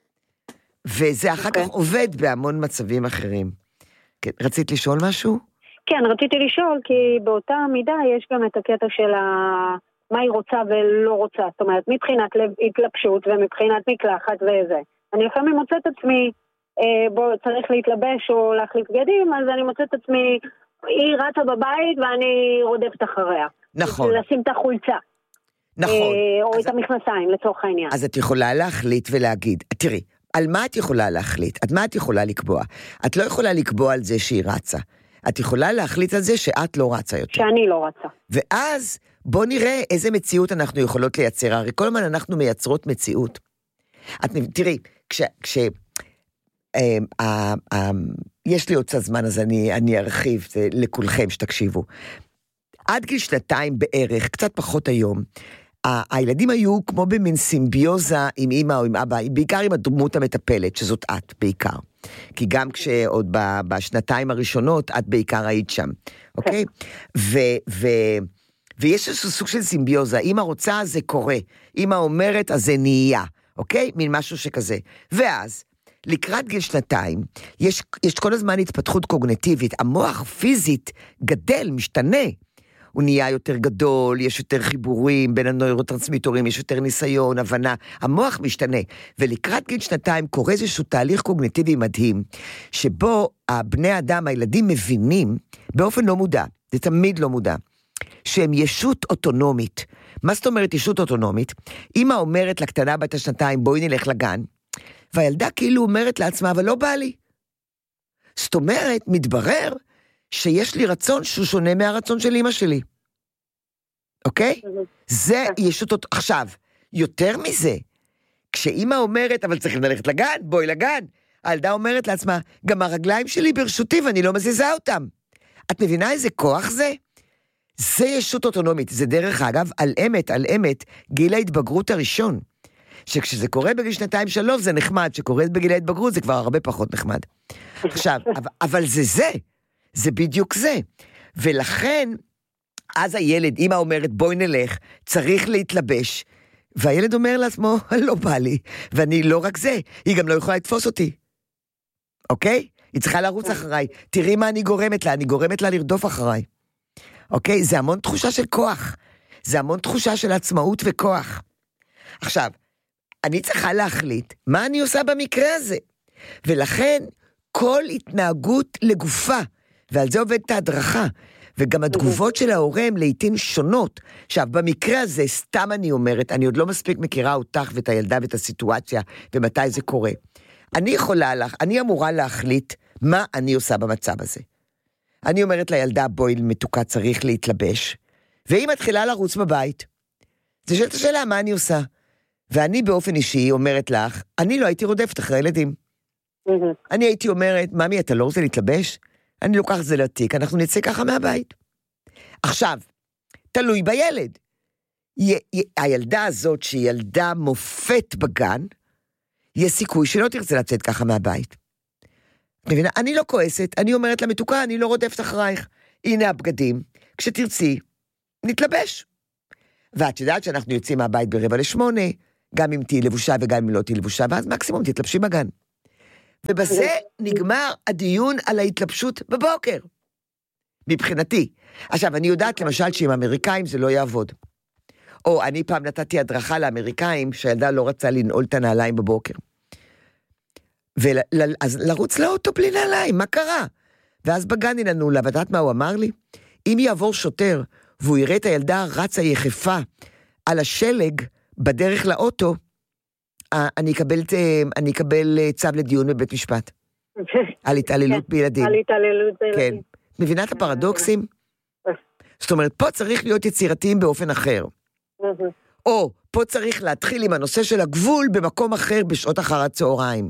וזה אחר כך עובד בהמון מצבים אחרים. כן, רצית לשאול משהו? כן, רציתי לשאול, כי באותה מידה יש גם את הקטע של ה... מה היא רוצה ולא רוצה, זאת אומרת, מבחינת התלבשות ומבחינת מקלחת וזה. אני לפעמים מוצאת עצמי, אה, בו צריך להתלבש או להחליף בגדים, אז אני מוצאת עצמי, היא רצה בבית ואני רודפת אחריה. נכון. לשים את החולצה. נכון. אה, או אז... את המכנסיים, לצורך העניין. אז את יכולה להחליט ולהגיד, תראי, על מה את יכולה להחליט? עד מה את יכולה לקבוע? את לא יכולה לקבוע על זה שהיא רצה. את יכולה להחליט על זה שאת לא רצה יותר. שאני לא רצה. ואז בוא נראה איזה מציאות אנחנו יכולות לייצר. הרי כל הזמן אנחנו מייצרות מציאות. את, תראי, כש... כש אה, אה, אה, יש לי עוד קצת זמן, אז אני, אני ארחיב לכולכם שתקשיבו. עד גיל שנתיים בערך, קצת פחות היום, הילדים היו כמו במין סימביוזה עם אמא או עם אבא, בעיקר עם הדמות המטפלת, שזאת את בעיקר. כי גם כשעוד בשנתיים הראשונות, את בעיקר היית שם, אוקיי? ו, ו, ויש איזשהו סוג של סימביוזה, אמא רוצה, זה קורה. אמא אומרת, אז זה נהיה, אוקיי? מין משהו שכזה. ואז, לקראת גיל שנתיים, יש, יש כל הזמן התפתחות קוגניטיבית, המוח פיזית גדל, משתנה. הוא נהיה יותר גדול, יש יותר חיבורים בין הנוירוטרנסמיטורים, יש יותר ניסיון, הבנה, המוח משתנה. ולקראת גיל שנתיים קורה איזשהו תהליך קוגניטיבי מדהים, שבו הבני אדם, הילדים מבינים, באופן לא מודע, זה תמיד לא מודע, שהם ישות אוטונומית. מה זאת אומרת ישות אוטונומית? אמא אומרת לקטנה בת השנתיים, בואי נלך לגן, והילדה כאילו אומרת לעצמה, אבל לא בא לי. זאת אומרת, מתברר, שיש לי רצון שהוא שונה מהרצון של אמא שלי. אוקיי? זה ישות אותה. עכשיו, יותר מזה, כשאמא אומרת, אבל צריכים ללכת לגן, בואי לגן, הילדה אומרת לעצמה, גם הרגליים שלי ברשותי ואני לא מזיזה אותם. את מבינה איזה כוח זה? זה ישות אוטונומית. זה דרך אגב, על אמת, על אמת, גיל ההתבגרות הראשון. שכשזה קורה בגיל שנתיים שלוש זה נחמד, שקורה בגיל ההתבגרות זה כבר הרבה פחות נחמד. עכשיו, אבל, אבל זה זה. זה בדיוק זה. ולכן, אז הילד, אמא אומרת, בואי נלך, צריך להתלבש, והילד אומר לעצמו, לא בא לי, ואני לא רק זה, היא גם לא יכולה לתפוס אותי. אוקיי? היא צריכה לרוץ אחריי. תראי מה אני גורמת לה, אני גורמת לה לרדוף אחריי. אוקיי? זה המון תחושה של כוח. זה המון תחושה של עצמאות וכוח. עכשיו, אני צריכה להחליט מה אני עושה במקרה הזה. ולכן, כל התנהגות לגופה, ועל זה עובדת ההדרכה, וגם התגובות של ההורה הם לעתים שונות. עכשיו, במקרה הזה, סתם אני אומרת, אני עוד לא מספיק מכירה אותך ואת הילדה ואת הסיטואציה, ומתי זה קורה. אני יכולה לך, אני אמורה להחליט מה אני עושה במצב הזה. אני אומרת לילדה, בואי מתוקה צריך להתלבש, והיא מתחילה לרוץ בבית. זה שאלת השאלה, מה אני עושה? ואני באופן אישי אומרת לך, אני לא הייתי רודפת אחרי ילדים. אני הייתי אומרת, ממי, אתה לא רוצה להתלבש? אני לוקח זה לתיק, אנחנו נצא ככה מהבית. עכשיו, תלוי בילד. י- י- הילדה הזאת שהיא ילדה מופת בגן, יש סיכוי שלא תרצה לצאת ככה מהבית. מבינה? אני לא כועסת, אני אומרת למתוקה, אני לא רודפת אחרייך. הנה הבגדים, כשתרצי, נתלבש. ואת יודעת שאנחנו יוצאים מהבית ברבע לשמונה, גם אם תהי לבושה וגם אם לא תהי לבושה, ואז מקסימום תתלבשי בגן. ובזה נגמר הדיון על ההתלבשות בבוקר. מבחינתי. עכשיו, אני יודעת למשל שעם אמריקאים זה לא יעבוד. או אני פעם נתתי הדרכה לאמריקאים, שהילדה לא רצה לנעול את הנעליים בבוקר. אז לרוץ לאוטו בלי נעליים, מה קרה? ואז בגן נענו לה, ודעת מה הוא אמר לי? אם יעבור שוטר, והוא יראה את הילדה רצה יחפה על השלג בדרך לאוטו, אני אקבל, אני אקבל צו לדיון בבית משפט. על התעללות בילדים. על התעללות בילדים. כן. מבינה את הפרדוקסים? זאת אומרת, פה צריך להיות יצירתיים באופן אחר. או, פה צריך להתחיל עם הנושא של הגבול במקום אחר בשעות אחר הצהריים.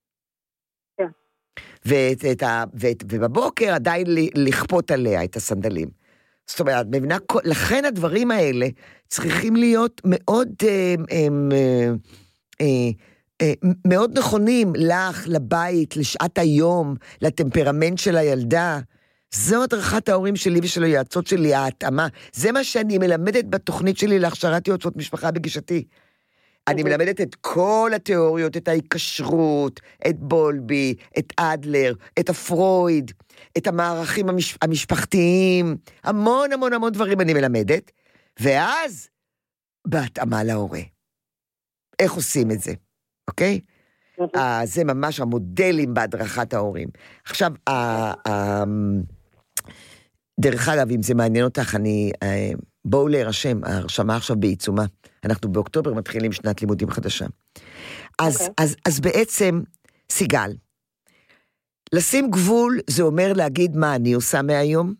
ובבוקר עדיין לכפות עליה את הסנדלים. זאת אומרת, מבינה, לכן הדברים האלה צריכים להיות מאוד... מאוד נכונים לך, לבית, לשעת היום, לטמפרמנט של הילדה. זו הדרכת ההורים שלי ושל היועצות שלי, ההתאמה. זה מה שאני מלמדת בתוכנית שלי להכשרת יועצות משפחה בגישתי. אני מלמדת את כל התיאוריות, את ההיקשרות, את בולבי, את אדלר, את הפרויד, את המערכים המש... המשפחתיים, המון המון המון דברים אני מלמדת, ואז בהתאמה להורה. איך עושים את זה? אוקיי? אה, זה ממש המודלים בהדרכת ההורים. עכשיו, דרך אגב, אם זה מעניין אותך, אני, בואו להירשם, ההרשמה עכשיו בעיצומה. אנחנו באוקטובר מתחילים שנת לימודים חדשה. אז, אז, אז בעצם, סיגל, לשים גבול זה אומר להגיד מה אני עושה מהיום,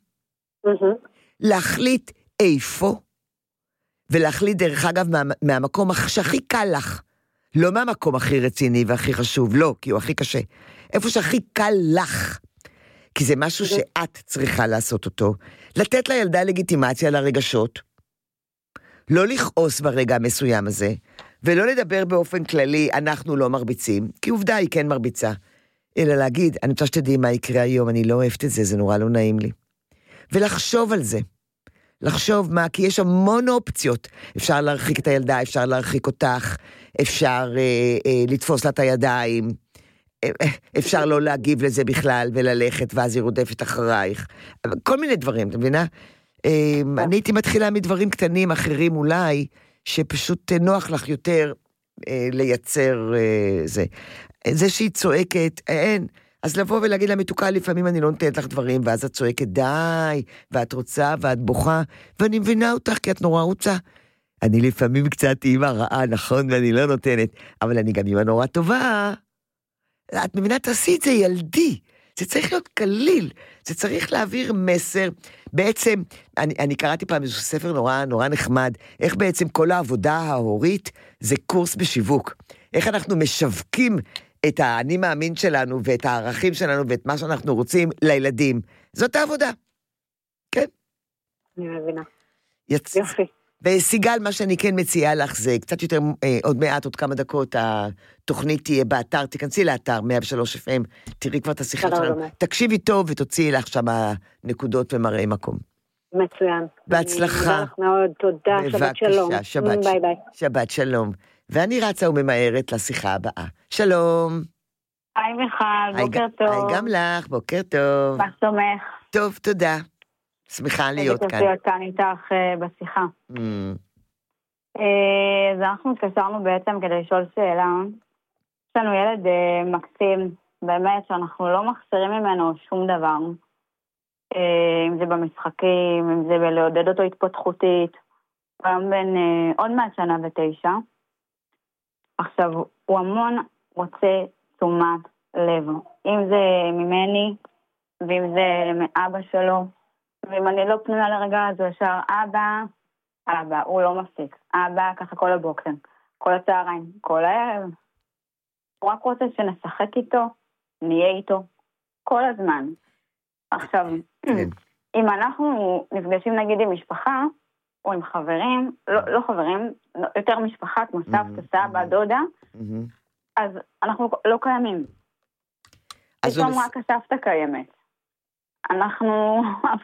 להחליט איפה, ולהחליט דרך אגב מה, מהמקום שהכי קל לך, לא מהמקום הכי רציני והכי חשוב, לא, כי הוא הכי קשה. איפה שהכי קל לך, כי זה משהו שאת צריכה לעשות אותו, לתת לילדה לגיטימציה לרגשות, לא לכעוס ברגע המסוים הזה, ולא לדבר באופן כללי, אנחנו לא מרביצים, כי עובדה היא כן מרביצה, אלא להגיד, אני רוצה שתדעי מה יקרה היום, אני לא אוהבת את זה, זה נורא לא נעים לי. ולחשוב על זה. לחשוב מה, כי יש המון אופציות. אפשר להרחיק את הילדה, אפשר להרחיק אותך, אפשר אה, אה, לתפוס לה את הידיים, אה, אפשר לא להגיב לזה בכלל וללכת, ואז היא רודפת אחרייך. כל מיני דברים, אתה מבינה? אה, אני הייתי מתחילה מדברים קטנים אחרים אולי, שפשוט נוח לך יותר אה, לייצר אה, זה. זה שהיא צועקת, אין. אז לבוא ולהגיד למתוקה, לפעמים אני לא נותנת לך דברים, ואז את צועקת, די, ואת רוצה, ואת בוכה, ואני מבינה אותך, כי את נורא רוצה. אני לפעמים קצת אימא רעה, נכון, ואני לא נותנת, אבל אני גם אימא נורא טובה. את מבינה, תעשי את זה ילדי, זה צריך להיות קליל, זה צריך להעביר מסר. בעצם, אני, אני קראתי פעם איזשהו ספר נורא, נורא נחמד, איך בעצם כל העבודה ההורית, זה קורס בשיווק. איך אנחנו משווקים את האני מאמין שלנו, ואת הערכים שלנו, ואת מה שאנחנו רוצים לילדים. זאת העבודה. כן? אני מבינה. יצ... יופי. וסיגל, מה שאני כן מציעה לך, זה קצת יותר, אה, עוד מעט, עוד כמה דקות, התוכנית תהיה באתר, תיכנסי לאתר, מאה ושלוש אף אם, תראי כבר את השיחה שלנו. תקשיבי טוב, ותוציאי לך שם נקודות ומראי מקום. מצוין. בהצלחה. אני מודה לך מאוד, תודה, שבת שלום. בבקשה, שבת, ביי ביי. שבת שלום. ואני רצה וממהרת לשיחה הבאה. שלום. היי מיכל, בוקר טוב. היי גם לך, בוקר טוב. מה שלומך? טוב, תודה. שמחה להיות כאן. איזה כיף להיות כאן איתך בשיחה. אז אנחנו התקשרנו בעצם כדי לשאול שאלה. יש לנו ילד מקסים, באמת שאנחנו לא מחסירים ממנו שום דבר. אם זה במשחקים, אם זה בלעודד אותו התפתחותית. גם בין עוד מעט שנה ותשע. עכשיו, הוא המון רוצה תשומת לב. אם זה ממני, ואם זה מאבא שלו, ואם אני לא פנויה לרגע, אז הוא ישר, אבא, אבא, הוא לא מפסיק. אבא, ככה כל הבוקר, כל הצהריים, כל הערב. הוא רק רוצה שנשחק איתו, נהיה איתו, כל הזמן. עכשיו, אם אנחנו נפגשים נגיד עם משפחה, או עם חברים, לא, לא חברים, יותר משפחה, כמו סבתא, סבא, דודה, אז אנחנו לא קיימים. פתאום רק הסבתא קיימת. אנחנו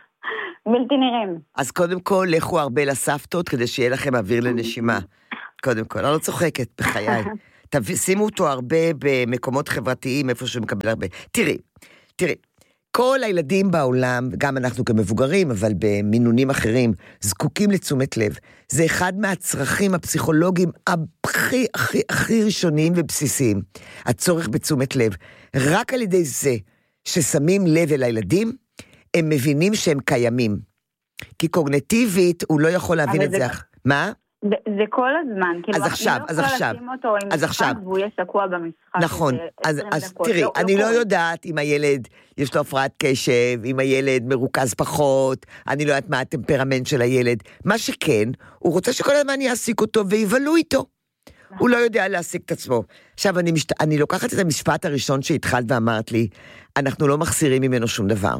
בלתי נראים. אז קודם כל, לכו הרבה לסבתות, כדי שיהיה לכם אוויר לנשימה. קודם כל, אני לא צוחקת בחיי. שימו אותו הרבה במקומות חברתיים, איפה שהוא מקבל הרבה. תראי, תראי, כל הילדים בעולם, גם אנחנו כמבוגרים, אבל במינונים אחרים, זקוקים לתשומת לב. זה אחד מהצרכים הפסיכולוגיים הכי, הכי, הכי ראשוניים ובסיסיים. הצורך בתשומת לב. רק על ידי זה ששמים לב אל הילדים, הם מבינים שהם קיימים. כי קוגניטיבית הוא לא יכול להבין את זה. זה... מה? זה, זה כל הזמן. אז עכשיו, אז עכשיו. אז עכשיו. והוא יהיה שקוע במשחק. נכון. אז, אז תראי, לא, אני לא, לא יודעת אם הילד יש לו הפרעת קשב, אם הילד מרוכז פחות, אני לא יודעת מה הטמפרמנט של הילד. מה שכן, הוא רוצה שכל הזמן יעסיק אותו ויבלו איתו. הוא לא יודע להעסיק את עצמו. עכשיו, אני, משת... אני לוקחת את המשפט הראשון שהתחלת ואמרת לי, אנחנו לא מחסירים ממנו שום דבר.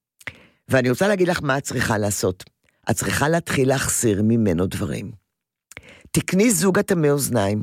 ואני רוצה להגיד לך מה את צריכה לעשות. את צריכה להתחיל להחסיר ממנו דברים. תקני זוג אטמי אוזניים,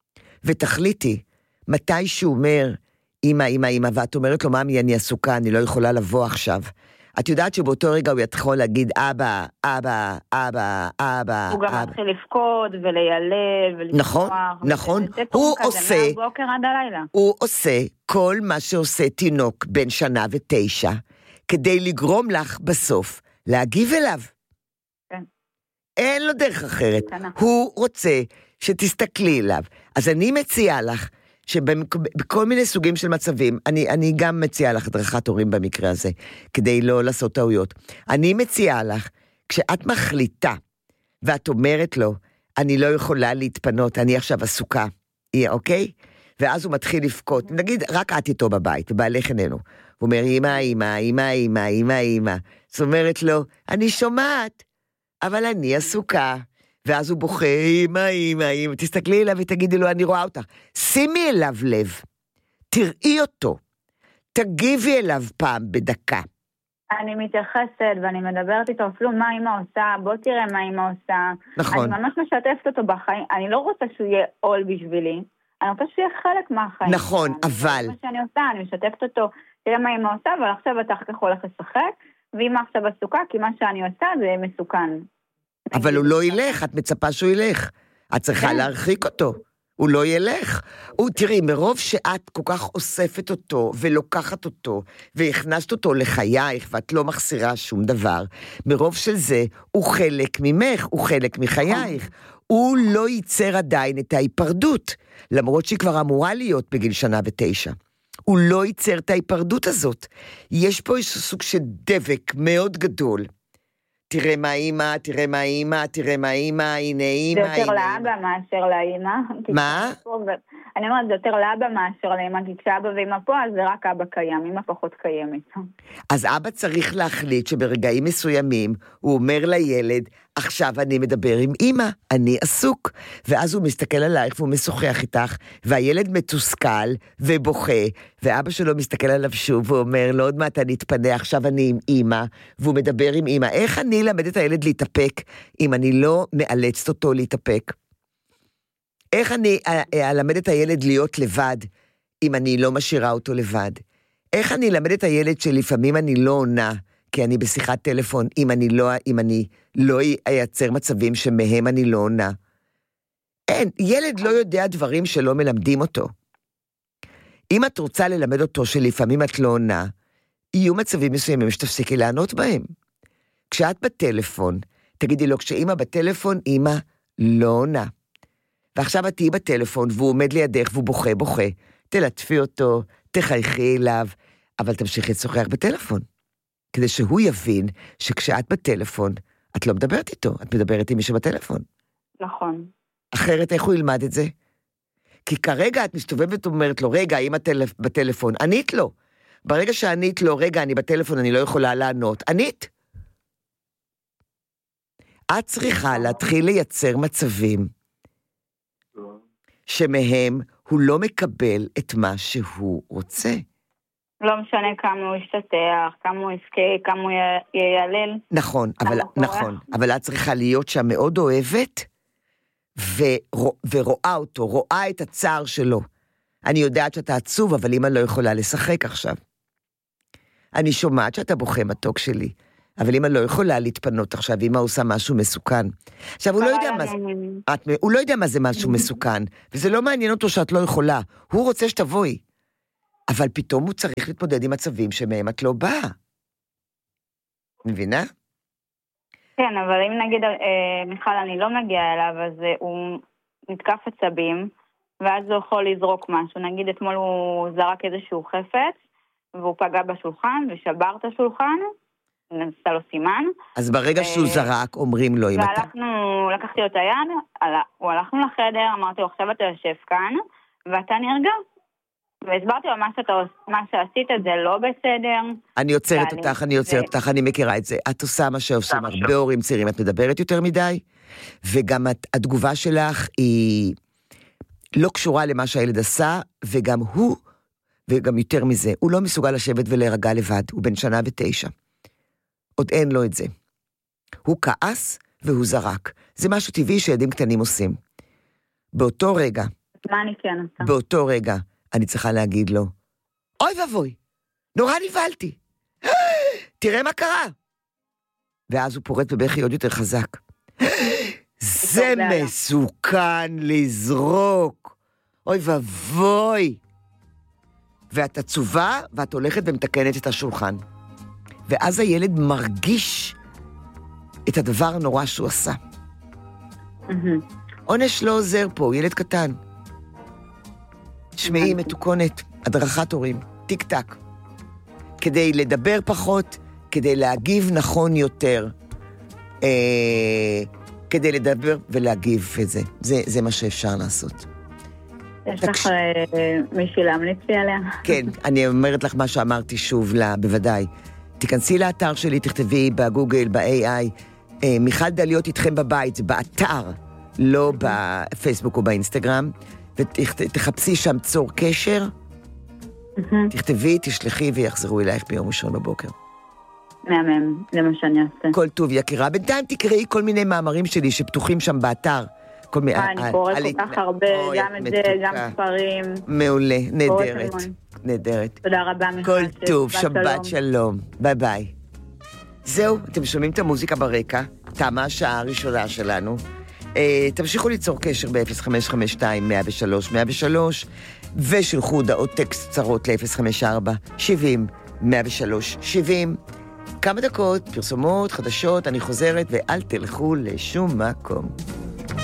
ותחליטי מתי שהוא אומר, אמא, אמא, אמא, ואת אומרת לו, ממי, אני עסוקה, אני לא יכולה לבוא עכשיו. את יודעת שבאותו רגע הוא יכול להגיד, אבא, אבא, אבא, אבא. הוא גם מתחיל לפקוד וליילל ולשמוח. נכון, נכון. הוא עושה, מהבוקר עד הלילה. הוא עושה כל מה שעושה תינוק בין שנה ותשע, כדי לגרום לך בסוף להגיב אליו. כן. אין לו דרך אחרת. הוא רוצה שתסתכלי אליו. אז אני מציעה לך, שבכל מיני סוגים של מצבים, אני, אני גם מציעה לך הדרכת הורים במקרה הזה, כדי לא לעשות טעויות. אני מציעה לך, כשאת מחליטה, ואת אומרת לו, אני לא יכולה להתפנות, אני עכשיו עסוקה, אוקיי? ואז הוא מתחיל לפקות, נגיד, רק את איתו בבית, ובעלך איננו. הוא אומר, אמא, אמא, אמא, אמא, אמא, אמא. זאת אומרת לו, אני שומעת, אבל אני עסוקה. ואז הוא בוכה, אמא, אמא, אמא, תסתכלי אליו ותגידי לו, אני רואה אותך. שימי אליו לב, תראי אותו, תגיבי אליו פעם בדקה. אני מתייחסת ואני מדברת איתו, אפילו מה אמא עושה, בוא תראה מה אמא עושה. נכון. אני ממש משתפת אותו בחיים, אני לא רוצה שהוא יהיה עול בשבילי, אני רוצה שהוא יהיה חלק מהחיים. נכון, אבל... זה מה שאני עושה, אני משתפת אותו, תראה מה אמא עושה, אבל עכשיו אתה כך הולך לשחק, ואמא עכשיו עסוקה, כי מה שאני עושה זה מסוכן. אבל הוא לא ילך, את מצפה שהוא ילך. את צריכה להרחיק אותו. הוא לא ילך. הוא, תראי, מרוב שאת כל כך אוספת אותו, ולוקחת אותו, והכנסת אותו לחייך, ואת לא מחסירה שום דבר, מרוב של זה, הוא חלק ממך, הוא חלק מחייך. הוא לא ייצר עדיין את ההיפרדות, למרות שהיא כבר אמורה להיות בגיל שנה ותשע. הוא לא ייצר את ההיפרדות הזאת. יש פה איזשהו סוג של דבק מאוד גדול, תראה מה אימא, תראה מה אימא, תראה מה אימא, הנה אימא. זה יותר לאבא מאשר לאמא. מה? אני אומרת, זה יותר לאבא מאשר לאמא, כי כשאבא ואמא פה, אז זה רק אבא קיים, אמא פחות קיימת. אז אבא צריך להחליט שברגעים מסוימים, הוא אומר לילד, עכשיו אני מדבר עם אמא, אני עסוק. ואז הוא מסתכל עלייך והוא משוחח איתך, והילד מתוסכל ובוכה, ואבא שלו מסתכל עליו שוב ואומר, לא עוד מעט אני אתפנה, עכשיו אני עם אמא, והוא מדבר עם אמא. איך אני למד את הילד להתאפק, אם אני לא מאלצת אותו להתאפק? איך אני אלמד את הילד להיות לבד, אם אני לא משאירה אותו לבד? איך אני אלמד את הילד שלפעמים אני לא עונה, כי אני בשיחת טלפון, אם אני לא, אם אני לא אייצר מצבים שמהם אני לא עונה. אין, ילד לא יודע דברים שלא מלמדים אותו. אם את רוצה ללמד אותו שלפעמים את לא עונה, יהיו מצבים מסוימים שתפסיקי לענות בהם. כשאת בטלפון, תגידי לו, כשאמא בטלפון, אמא לא עונה. ועכשיו את תהיי בטלפון, והוא עומד לידך, והוא בוכה, בוכה. תלטפי אותו, תחייכי אליו, אבל תמשיכי לשוחח בטלפון. כדי שהוא יבין שכשאת בטלפון, את לא מדברת איתו, את מדברת עם מישהו בטלפון. נכון. אחרת איך הוא ילמד את זה? כי כרגע את מסתובבת ואומרת לו, רגע, אם את בטלפון, ענית לו. ברגע שענית לו, רגע, אני בטלפון, אני לא יכולה לענות. ענית. את צריכה להתחיל לייצר מצבים שמהם הוא לא מקבל את מה שהוא רוצה. לא משנה כמה הוא ישתתח, כמה הוא יזכה, כמה הוא יילל. נכון, אבל, נכון, אבל את צריכה להיות שם מאוד אוהבת, ורוא, ורואה אותו, רואה את הצער שלו. אני יודעת שאתה עצוב, אבל אמא לא יכולה לשחק עכשיו. אני שומעת שאתה בוכה מתוק שלי, אבל אמא לא יכולה להתפנות עכשיו, אמא עושה משהו מסוכן. עכשיו, הוא לא יודע מה זה, את, הוא לא יודע מה זה משהו מסוכן, וזה לא מעניין אותו שאת לא יכולה. הוא רוצה שתבואי. אבל פתאום הוא צריך להתמודד עם מצבים שמהם את לא באה. מבינה? כן, אבל אם נגיד, אה, מיכל, אני לא מגיעה אליו, אז אה, הוא נתקף עצבים, ואז הוא יכול לזרוק משהו. נגיד, אתמול הוא זרק איזשהו חפץ, והוא פגע בשולחן, ושבר את השולחן, נעשה לו סימן. אז ברגע שהוא זרק, אומרים לו, אם אתה... והלכנו, לקחתי לו את היד, הוא הלכנו לחדר, אמרתי לו, עכשיו אתה יושב כאן, ואתה נרגע. והסברתי לו, מה, שאתה, מה שעשית זה לא בסדר. אני עוצרת אותך, אני עוצרת אותך, אני מכירה את זה. את עושה מה שעושים הרבה הורים צעירים, את מדברת יותר מדי, וגם התגובה שלך היא לא קשורה למה שהילד עשה, וגם הוא, וגם יותר מזה, הוא לא מסוגל לשבת ולהירגע לבד, הוא בן שנה ותשע. עוד אין לו את זה. הוא כעס והוא זרק. זה משהו טבעי שילדים קטנים עושים. באותו רגע, מה אני כן עושה? באותו רגע, אני צריכה להגיד לו, אוי ובוי, נורא נבלתי. תראה מה קרה. ואז הוא פורט בבכי עוד יותר חזק. זה מסוכן לזרוק. אוי ובוי. ואת עצובה, ואת הולכת ומתקנת את השולחן. ואז הילד מרגיש את הדבר הנורא שהוא עשה. עונש לא עוזר פה, ילד קטן. שמעי מתוקונת, הדרכת הורים, טיק טק. כדי לדבר פחות, כדי להגיב נכון יותר. אה, כדי לדבר ולהגיב את זה. זה, זה מה שאפשר לעשות. יש לך מישהו להמליץ לי עליה? כן, אני אומרת לך מה שאמרתי שוב לה, בוודאי. תיכנסי לאתר שלי, תכתבי בגוגל, ב-איי איי, מיכל דליות איתכם בבית, זה באתר, לא בפייסבוק או באינסטגרם, ותחפשי שם צור קשר, תכתבי, תשלחי ויחזרו אלייך ביום ראשון בבוקר. מהמם, זה מה שאני אעשה. כל טוב יקירה, בינתיים תקראי כל מיני מאמרים שלי שפתוחים שם באתר. אני קוראת כל כך הרבה, גם את זה, גם ספרים. מעולה, נהדרת, נהדרת. תודה רבה מיכל. כל טוב, שבת שלום, ביי ביי. זהו, אתם שומעים את המוזיקה ברקע, תמה השעה הראשונה שלנו. תמשיכו ליצור קשר ב-אפס חמש חמש שתיים מאה ושלוש מאה ושלוש, ושלחו הודעות טקסט קצרות ל-אפס חמש ארבע שבעים מאה ושלוש שבעים. כמה דקות, פרסומות, חדשות, אני חוזרת, ואל תלכו לשום מקום.